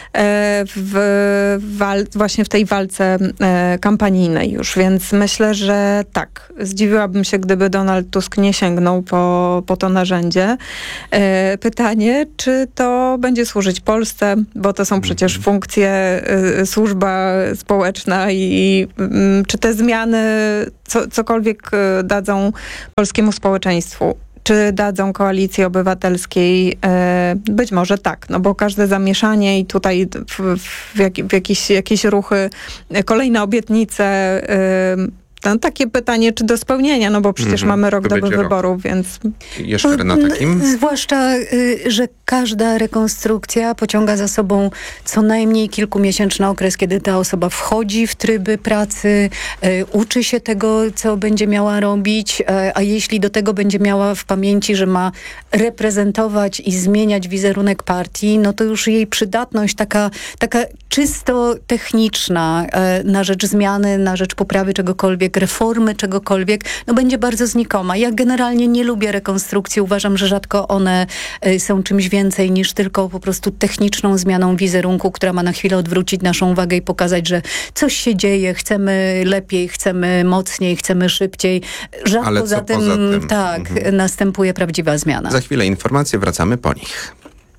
właśnie w tej walce kampanijnej już, więc myślę, że tak. Zdziwiłabym się, gdyby Donald Tusk nie sięgnął po to narzędzie. Pytanie, czy to będzie służyć Polsce, bo to są przecież funkcje, służba społeczna i czy te zmiany cokolwiek dadzą polskiemu społeczeństwu. Czy dadzą Koalicji Obywatelskiej? Być może tak, no bo każde zamieszanie i tutaj jakieś ruchy, kolejne obietnice, takie pytanie, czy do spełnienia, no bo przecież mamy rok do wyborów, więc... Jeszcze Renata Kim? Zwłaszcza, że każda rekonstrukcja pociąga za sobą co najmniej kilkumiesięczny okres, kiedy ta osoba wchodzi w tryby pracy, uczy się tego, co będzie miała robić, a jeśli do tego będzie miała w pamięci, że ma reprezentować i zmieniać wizerunek partii, no to już jej przydatność taka czysto techniczna na rzecz zmiany, na rzecz poprawy czegokolwiek, reformy czegokolwiek, no będzie bardzo znikoma. Ja generalnie nie lubię rekonstrukcji. Uważam, że rzadko one są czymś więcej niż tylko po prostu techniczną zmianą wizerunku, która ma na chwilę odwrócić naszą uwagę i pokazać, że coś się dzieje, chcemy lepiej, chcemy mocniej, chcemy szybciej. Rzadko za tym następuje prawdziwa zmiana. Za chwilę informacje, wracamy po nich.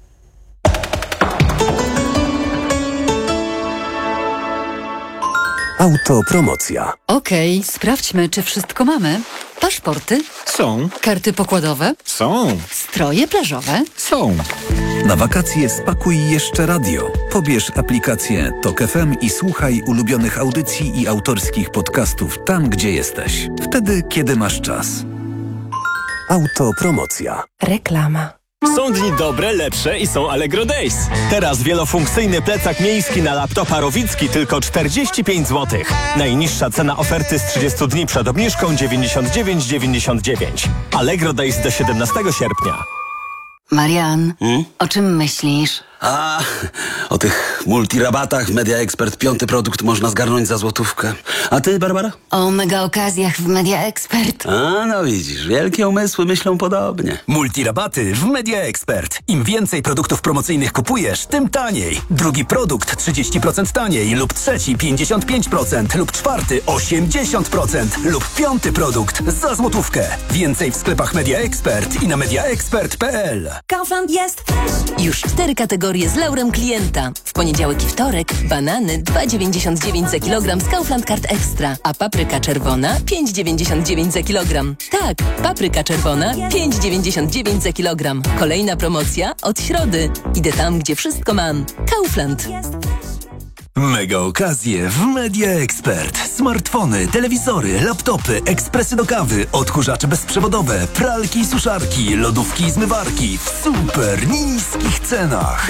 Autopromocja. Okej, sprawdźmy, czy wszystko mamy. Paszporty? Są. Karty pokładowe? Są. Stroje plażowe? Są. Na wakacje spakuj jeszcze radio. Pobierz aplikację TOK FM i słuchaj ulubionych audycji i autorskich podcastów tam, gdzie jesteś. Wtedy, kiedy masz czas. Autopromocja. Reklama. Są dni dobre, lepsze i są Allegro Days. Teraz wielofunkcyjny plecak miejski na laptopa Rowicki tylko 45 zł. Najniższa cena oferty z 30 dni przed obniżką 99,99. Allegro Days do 17 sierpnia. Marian, o czym myślisz? O tych multirabatach Media Expert 5. produkt można zgarnąć za złotówkę. A ty, Barbara? O mega okazjach w Media Expert. No widzisz, wielkie umysły myślą podobnie. Multirabaty w Media Expert. Im więcej produktów promocyjnych kupujesz, tym taniej. Drugi produkt 30% taniej lub trzeci 55% lub czwarty 80% lub 5. produkt za złotówkę. Więcej w sklepach Media Expert i na mediaexpert.pl. Kaufland jest już 4 kategorie z laurem klienta. W poniedziałek i wtorek banany 2,99 za kilogram z Kaufland Card Extra, a papryka czerwona 5,99 za kilogram. Tak, papryka czerwona 5,99 za kilogram. Kolejna promocja od środy. Idę tam, gdzie wszystko mam. Kaufland. Mega okazje w Media Expert. Smartfony, telewizory, laptopy, ekspresy do kawy, odkurzacze bezprzewodowe, pralki i suszarki, lodówki i zmywarki w super niskich cenach.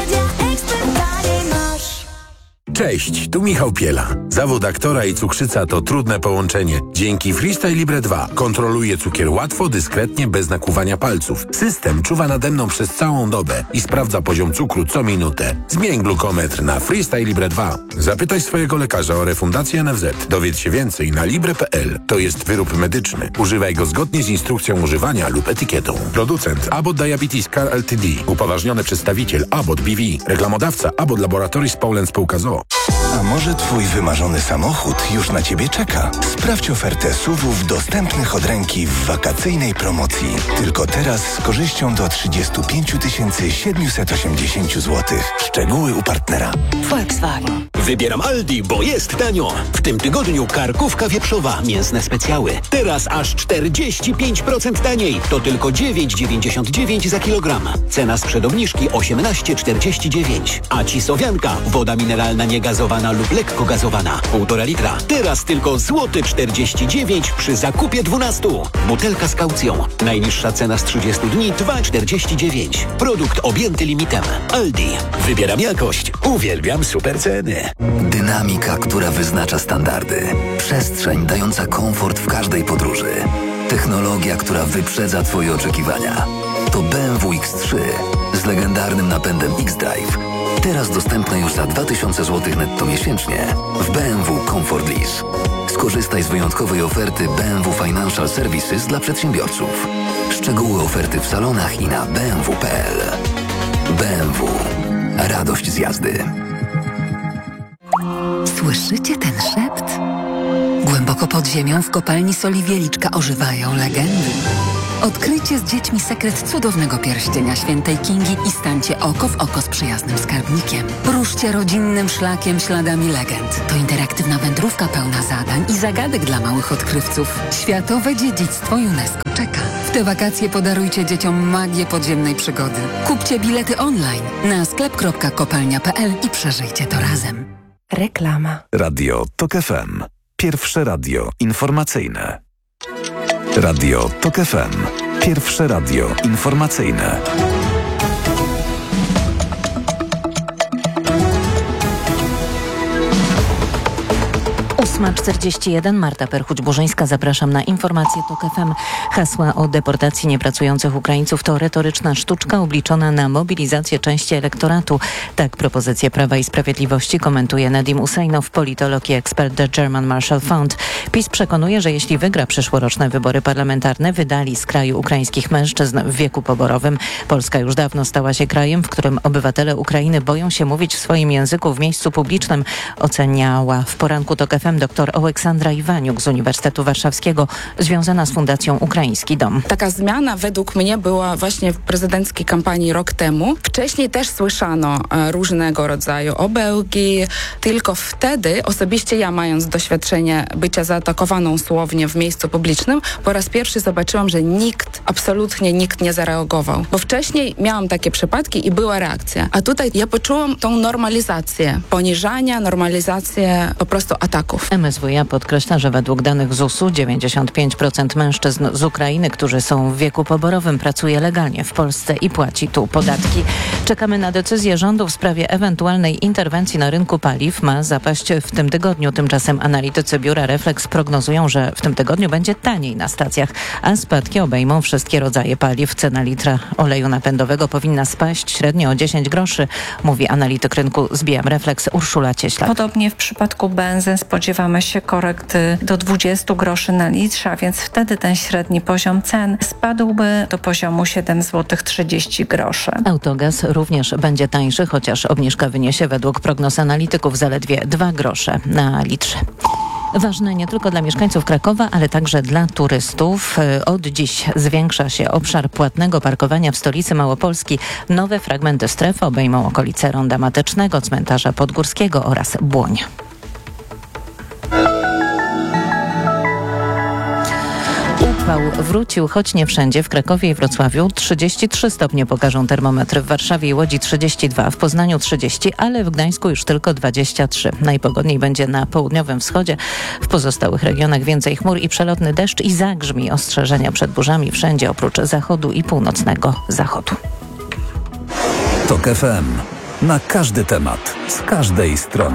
Cześć, tu Michał Piela. Zawód aktora i cukrzyca to trudne połączenie. Dzięki Freestyle Libre 2 kontroluję cukier łatwo, dyskretnie, bez nakłuwania palców. System czuwa nade mną przez całą dobę i sprawdza poziom cukru co minutę. Zmień glukometr na Freestyle Libre 2. Zapytaj swojego lekarza o refundację NFZ. Dowiedz się więcej na libre.pl. To jest wyrób medyczny. Używaj go zgodnie z instrukcją używania lub etykietą. Producent Abbott Diabetes Care Ltd. Upoważniony przedstawiciel Abbott BV. Reklamodawca Abbott Laboratories Poland Spółka ZOO. A może twój wymarzony samochód już na ciebie czeka? Sprawdź ofertę SUV-ów dostępnych od ręki w wakacyjnej promocji. Tylko teraz z korzyścią do 35 780 zł. Szczegóły u partnera. Volkswagen. Wybieram Aldi, bo jest tanio. W tym tygodniu karkówka wieprzowa, mięsne specjały. Teraz aż 45% taniej. To tylko 9,99 za kilogram. Cena sprzed obniżki 18,49. A cisowianka, woda mineralna niegazowana lub lekko gazowana, 1,5 litra. Teraz tylko złoty 49 przy zakupie 12. Butelka z kaucją. Najniższa cena z 30 dni 2,49. Produkt objęty limitem. Aldi. Wybieram jakość. Uwielbiam super ceny. Dynamika, która wyznacza standardy. Przestrzeń dająca komfort w każdej podróży. Technologia, która wyprzedza Twoje oczekiwania. To BMW X3 z legendarnym napędem X-Drive. Teraz dostępne już za 2000 zł netto miesięcznie w BMW Comfort Lease. Skorzystaj z wyjątkowej oferty BMW Financial Services dla przedsiębiorców. Szczegóły oferty w salonach i na bmw.pl. BMW. Radość z jazdy. Słyszycie ten szept? Głęboko pod ziemią w kopalni soli Wieliczka ożywają legendy. Odkryjcie z dziećmi sekret cudownego pierścienia świętej Kingi i stańcie oko w oko z przyjaznym skarbnikiem. Ruszcie rodzinnym szlakiem śladami legend. To interaktywna wędrówka pełna zadań i zagadek dla małych odkrywców. Światowe dziedzictwo UNESCO czeka. W te wakacje podarujcie dzieciom magię podziemnej przygody. Kupcie bilety online na sklep.kopalnia.pl i przeżyjcie to razem. Reklama. Radio TOK FM. Pierwsze radio informacyjne. Radio TOK FM. Pierwsze radio informacyjne. 8:41. Marta Perchuć-Burzyńska. Zapraszam na informacje TOK FM. Hasła o deportacji niepracujących Ukraińców to retoryczna sztuczka obliczona na mobilizację części elektoratu. Tak propozycję Prawa i Sprawiedliwości komentuje Nedim Usejnow, politolog i ekspert The German Marshall Fund. PiS przekonuje, że jeśli wygra przyszłoroczne wybory parlamentarne, wydali z kraju ukraińskich mężczyzn w wieku poborowym. Polska już dawno stała się krajem, w którym obywatele Ukrainy boją się mówić w swoim języku w miejscu publicznym, oceniała w poranku TOK FM dr Aleksandra Iwaniuk z Uniwersytetu Warszawskiego, związana z Fundacją Ukraiński Dom. Taka zmiana według mnie była właśnie w prezydenckiej kampanii rok temu. Wcześniej też słyszano różnego rodzaju obelgi, tylko wtedy osobiście ja, mając doświadczenie bycia zaatakowaną słownie w miejscu publicznym, po raz pierwszy zobaczyłam, że absolutnie nikt nie zareagował. Bo wcześniej miałam takie przypadki i była reakcja. A tutaj ja poczułam tą normalizację poniżania, normalizację po prostu ataków. MSWiA podkreśla, że według danych ZUS-u 95% mężczyzn z Ukrainy, którzy są w wieku poborowym, pracuje legalnie w Polsce i płaci tu podatki. Czekamy na decyzję rządu w sprawie ewentualnej interwencji na rynku paliw. Ma zapaść w tym tygodniu. Tymczasem analitycy biura Reflex prognozują, że w tym tygodniu będzie taniej na stacjach, a spadki obejmą wszystkie rodzaje paliw. Cena litra oleju napędowego powinna spaść średnio o 10 groszy, mówi analityk rynku z BM Reflex Urszula Cieślak. Podobnie w przypadku benzyn spodziewamy się korekty do 20 groszy na litrze, a więc wtedy ten średni poziom cen spadłby do poziomu 7,30 zł. Autogaz również będzie tańszy, chociaż obniżka wyniesie według prognoz analityków zaledwie 2 grosze na litrze. Ważne nie tylko dla mieszkańców Krakowa, ale także dla turystów. Od dziś zwiększa się obszar płatnego parkowania w stolicy Małopolski. Nowe fragmenty strefy obejmą okolice Ronda Matecznego, Cmentarza Podgórskiego oraz Błoń. Upał wrócił, choć nie wszędzie. W Krakowie i Wrocławiu 33 stopnie pokażą termometry, w Warszawie i Łodzi 32, w Poznaniu 30, ale w Gdańsku już tylko 23. Najpogodniej będzie na południowym wschodzie. W pozostałych regionach więcej chmur i przelotny deszcz i zagrzmi. Ostrzeżenia przed burzami wszędzie oprócz zachodu i północnego zachodu. TOK FM. Na każdy temat, z każdej strony.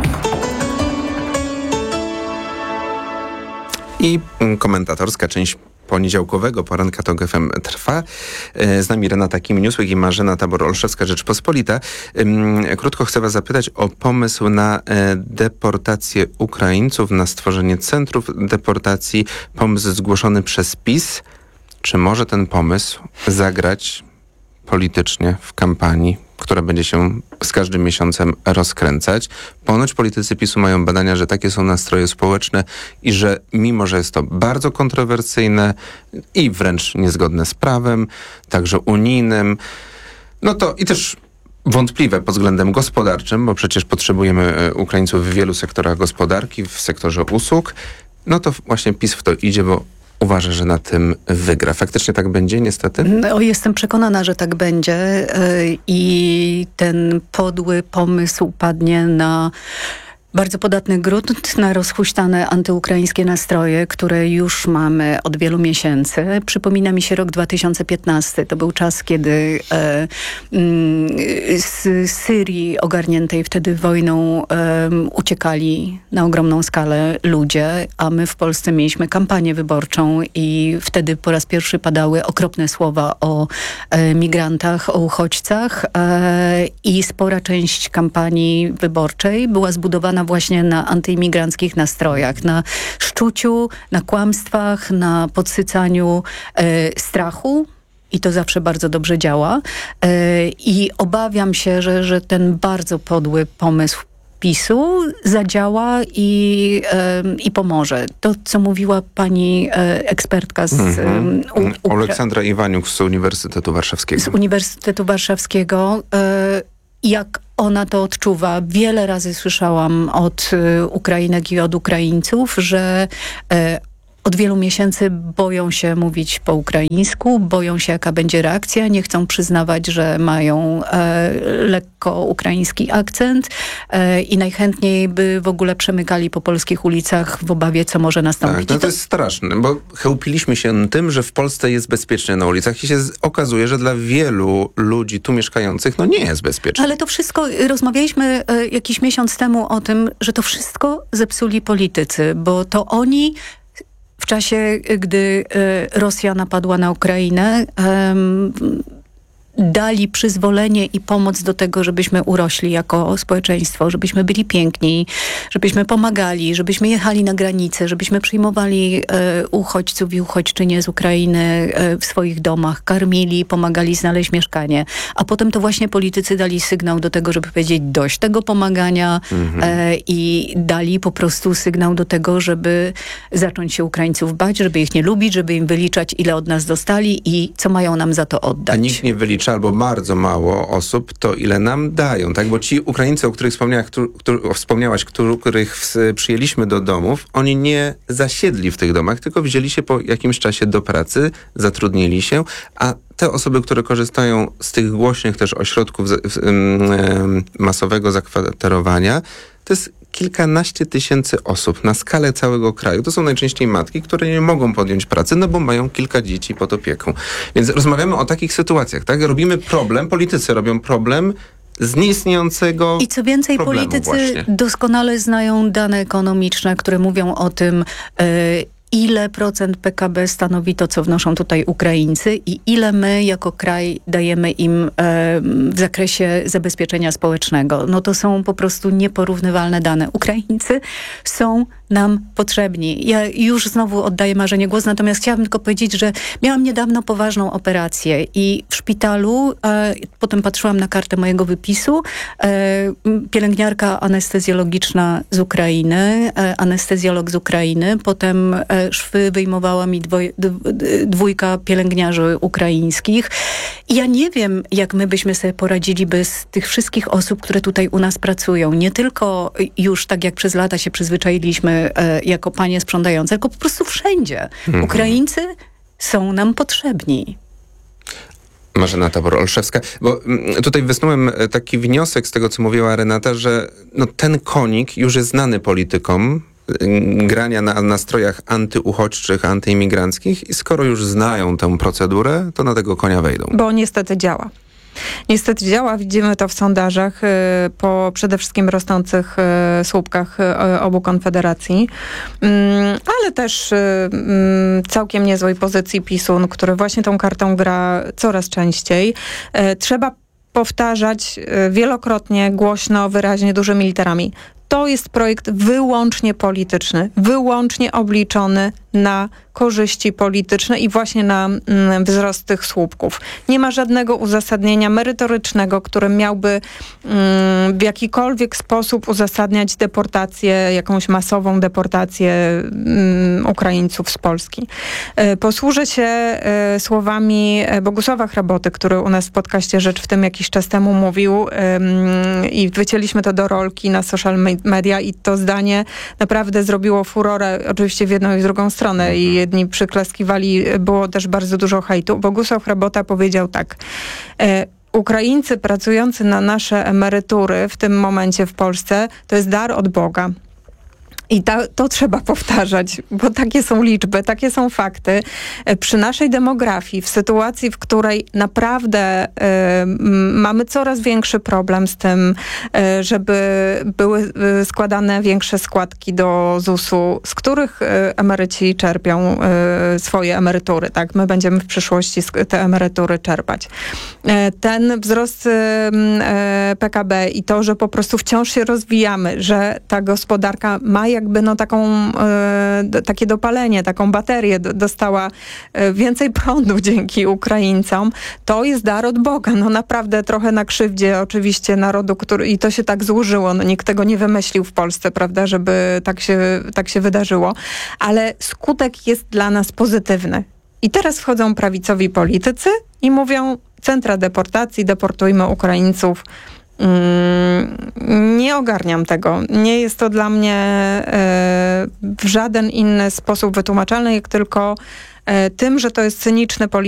I komentatorska część poniedziałkowego poranka TOK FM trwa. Z nami Renata Kimieniusłek i Marzena Tabor-Olszewska, Rzeczpospolita. Krótko chcę was zapytać o pomysł na deportację Ukraińców, na stworzenie centrów deportacji. Pomysł zgłoszony przez PiS. Czy może ten pomysł zagrać politycznie w kampanii która będzie się z każdym miesiącem rozkręcać. Ponoć politycy PiS-u mają badania, że takie są nastroje społeczne i że mimo, że jest to bardzo kontrowersyjne i wręcz niezgodne z prawem, także unijnym, no to i też wątpliwe pod względem gospodarczym, bo przecież potrzebujemy Ukraińców w wielu sektorach gospodarki, w sektorze usług, no to właśnie PiS w to idzie, bo uważa, że na tym wygra. Faktycznie tak będzie, niestety? No, jestem przekonana, że tak będzie i ten podły pomysł padnie na bardzo podatny grunt, na rozhuśtane antyukraińskie nastroje, które już mamy od wielu miesięcy. Przypomina mi się rok 2015. To był czas, kiedy z Syrii ogarniętej wtedy wojną uciekali na ogromną skalę ludzie, a my w Polsce mieliśmy kampanię wyborczą i wtedy po raz pierwszy padały okropne słowa o migrantach, o uchodźcach i spora część kampanii wyborczej była zbudowana właśnie na antyimigranckich nastrojach, na szczuciu, na kłamstwach, na podsycaniu strachu. I to zawsze bardzo dobrze działa. I obawiam się, że ten bardzo podły pomysł PiS-u zadziała i pomoże. To, co mówiła pani ekspertka z Aleksandra Iwaniuk z Uniwersytetu Warszawskiego. Z Uniwersytetu Warszawskiego. Jak ona to odczuwa. Wiele razy słyszałam od Ukrainek i od Ukraińców, że od wielu miesięcy boją się mówić po ukraińsku, boją się, jaka będzie reakcja, nie chcą przyznawać, że mają lekko ukraiński akcent i najchętniej by w ogóle przemykali po polskich ulicach w obawie, co może nastąpić. Tak, no to jest straszne, bo chełpiliśmy się tym, że w Polsce jest bezpiecznie na ulicach i się okazuje, że dla wielu ludzi tu mieszkających nie jest bezpiecznie. Ale to wszystko, rozmawialiśmy jakiś miesiąc temu o tym, że to wszystko zepsuli politycy, bo to oni w czasie, gdy Rosja napadła na Ukrainę, dali przyzwolenie i pomoc do tego, żebyśmy urośli jako społeczeństwo, żebyśmy byli piękni, żebyśmy pomagali, żebyśmy jechali na granicę, żebyśmy przyjmowali uchodźców i uchodźczynie z Ukrainy w swoich domach, karmili, pomagali znaleźć mieszkanie. A potem to właśnie politycy dali sygnał do tego, żeby powiedzieć dość tego pomagania i dali po prostu sygnał do tego, żeby zacząć się Ukraińców bać, żeby ich nie lubić, żeby im wyliczać, ile od nas dostali i co mają nam za to oddać. A nikt nie wylicza albo bardzo mało osób, to ile nam dają, tak? Bo ci Ukraińcy, o których wspomniałaś, których przyjęliśmy do domów, oni nie zasiedli w tych domach, tylko wzięli się po jakimś czasie do pracy, zatrudnili się, a te osoby, które korzystają z tych głośnych też ośrodków masowego zakwaterowania, to jest kilkanaście tysięcy osób na skalę całego kraju. To są najczęściej matki, które nie mogą podjąć pracy, bo mają kilka dzieci pod opieką. Więc rozmawiamy o takich sytuacjach, tak? Robimy problem, politycy robią problem z nieistniejącego I co więcej, politycy właśnie doskonale znają dane ekonomiczne, które mówią o tym, ile procent PKB stanowi to, co wnoszą tutaj Ukraińcy i ile my jako kraj dajemy im w zakresie zabezpieczenia społecznego. No to są po prostu nieporównywalne dane. Ukraińcy są nam potrzebni. Ja już znowu oddaję Marzenie głos, natomiast chciałabym tylko powiedzieć, że miałam niedawno poważną operację i w szpitalu, potem patrzyłam na kartę mojego wypisu, pielęgniarka anestezjologiczna z Ukrainy, anestezjolog z Ukrainy, potem szwy wyjmowała mi dwójka pielęgniarzy ukraińskich. I ja nie wiem, jak my byśmy sobie poradzili bez tych wszystkich osób, które tutaj u nas pracują. Nie tylko już tak jak przez lata się przyzwyczailiśmy jako panie sprzątające, tylko po prostu wszędzie. Ukraińcy są nam potrzebni. Marzena Tabor-Olszewska, bo tutaj wysnułem taki wniosek z tego, co mówiła Renata, że ten konik już jest znany politykom, grania na nastrojach antyuchodźczych, antyimigranckich i skoro już znają tę procedurę, to na tego konia wejdą. Bo niestety działa. Niestety działa, widzimy to w sondażach po przede wszystkim rosnących słupkach obu konfederacji, ale też całkiem niezłej pozycji PiS-u, który właśnie tą kartą gra coraz częściej. Trzeba powtarzać wielokrotnie, głośno, wyraźnie, dużymi literami. To jest projekt wyłącznie polityczny, wyłącznie obliczony na korzyści polityczne i właśnie na wzrost tych słupków. Nie ma żadnego uzasadnienia merytorycznego, który miałby w jakikolwiek sposób uzasadniać deportację, jakąś masową deportację Ukraińców z Polski. Posłużę się słowami Bogusława Hraboty, który u nas w podcaście Rzecz w tym jakiś czas temu mówił i wycięliśmy to do rolki na social media i to zdanie naprawdę zrobiło furorę, oczywiście w jedną i w drugą stronę i jedni przyklaskiwali, było też bardzo dużo hejtu. Bogusław Hrabota powiedział tak: Ukraińcy pracujący na nasze emerytury w tym momencie w Polsce to jest dar od Boga. I to trzeba powtarzać, bo takie są liczby, takie są fakty. Przy naszej demografii, w sytuacji, w której naprawdę mamy coraz większy problem z tym, żeby były składane większe składki do ZUS-u, z których emeryci czerpią swoje emerytury. Tak? My będziemy w przyszłości te emerytury czerpać. Ten wzrost PKB i to, że po prostu wciąż się rozwijamy, że ta gospodarka ma jakby takie dopalenie, taką baterię, dostała więcej prądu dzięki Ukraińcom, to jest dar od Boga. No naprawdę trochę na krzywdzie oczywiście narodu, i to się tak złożyło. No, nikt tego nie wymyślił w Polsce, prawda, żeby tak się wydarzyło. Ale skutek jest dla nas pozytywny. I teraz wchodzą prawicowi politycy i mówią: centra deportacji, deportujmy Ukraińców. Nie ogarniam tego. Nie jest to dla mnie w żaden inny sposób wytłumaczalne, jak tylko tym, że to jest cyniczny polityk,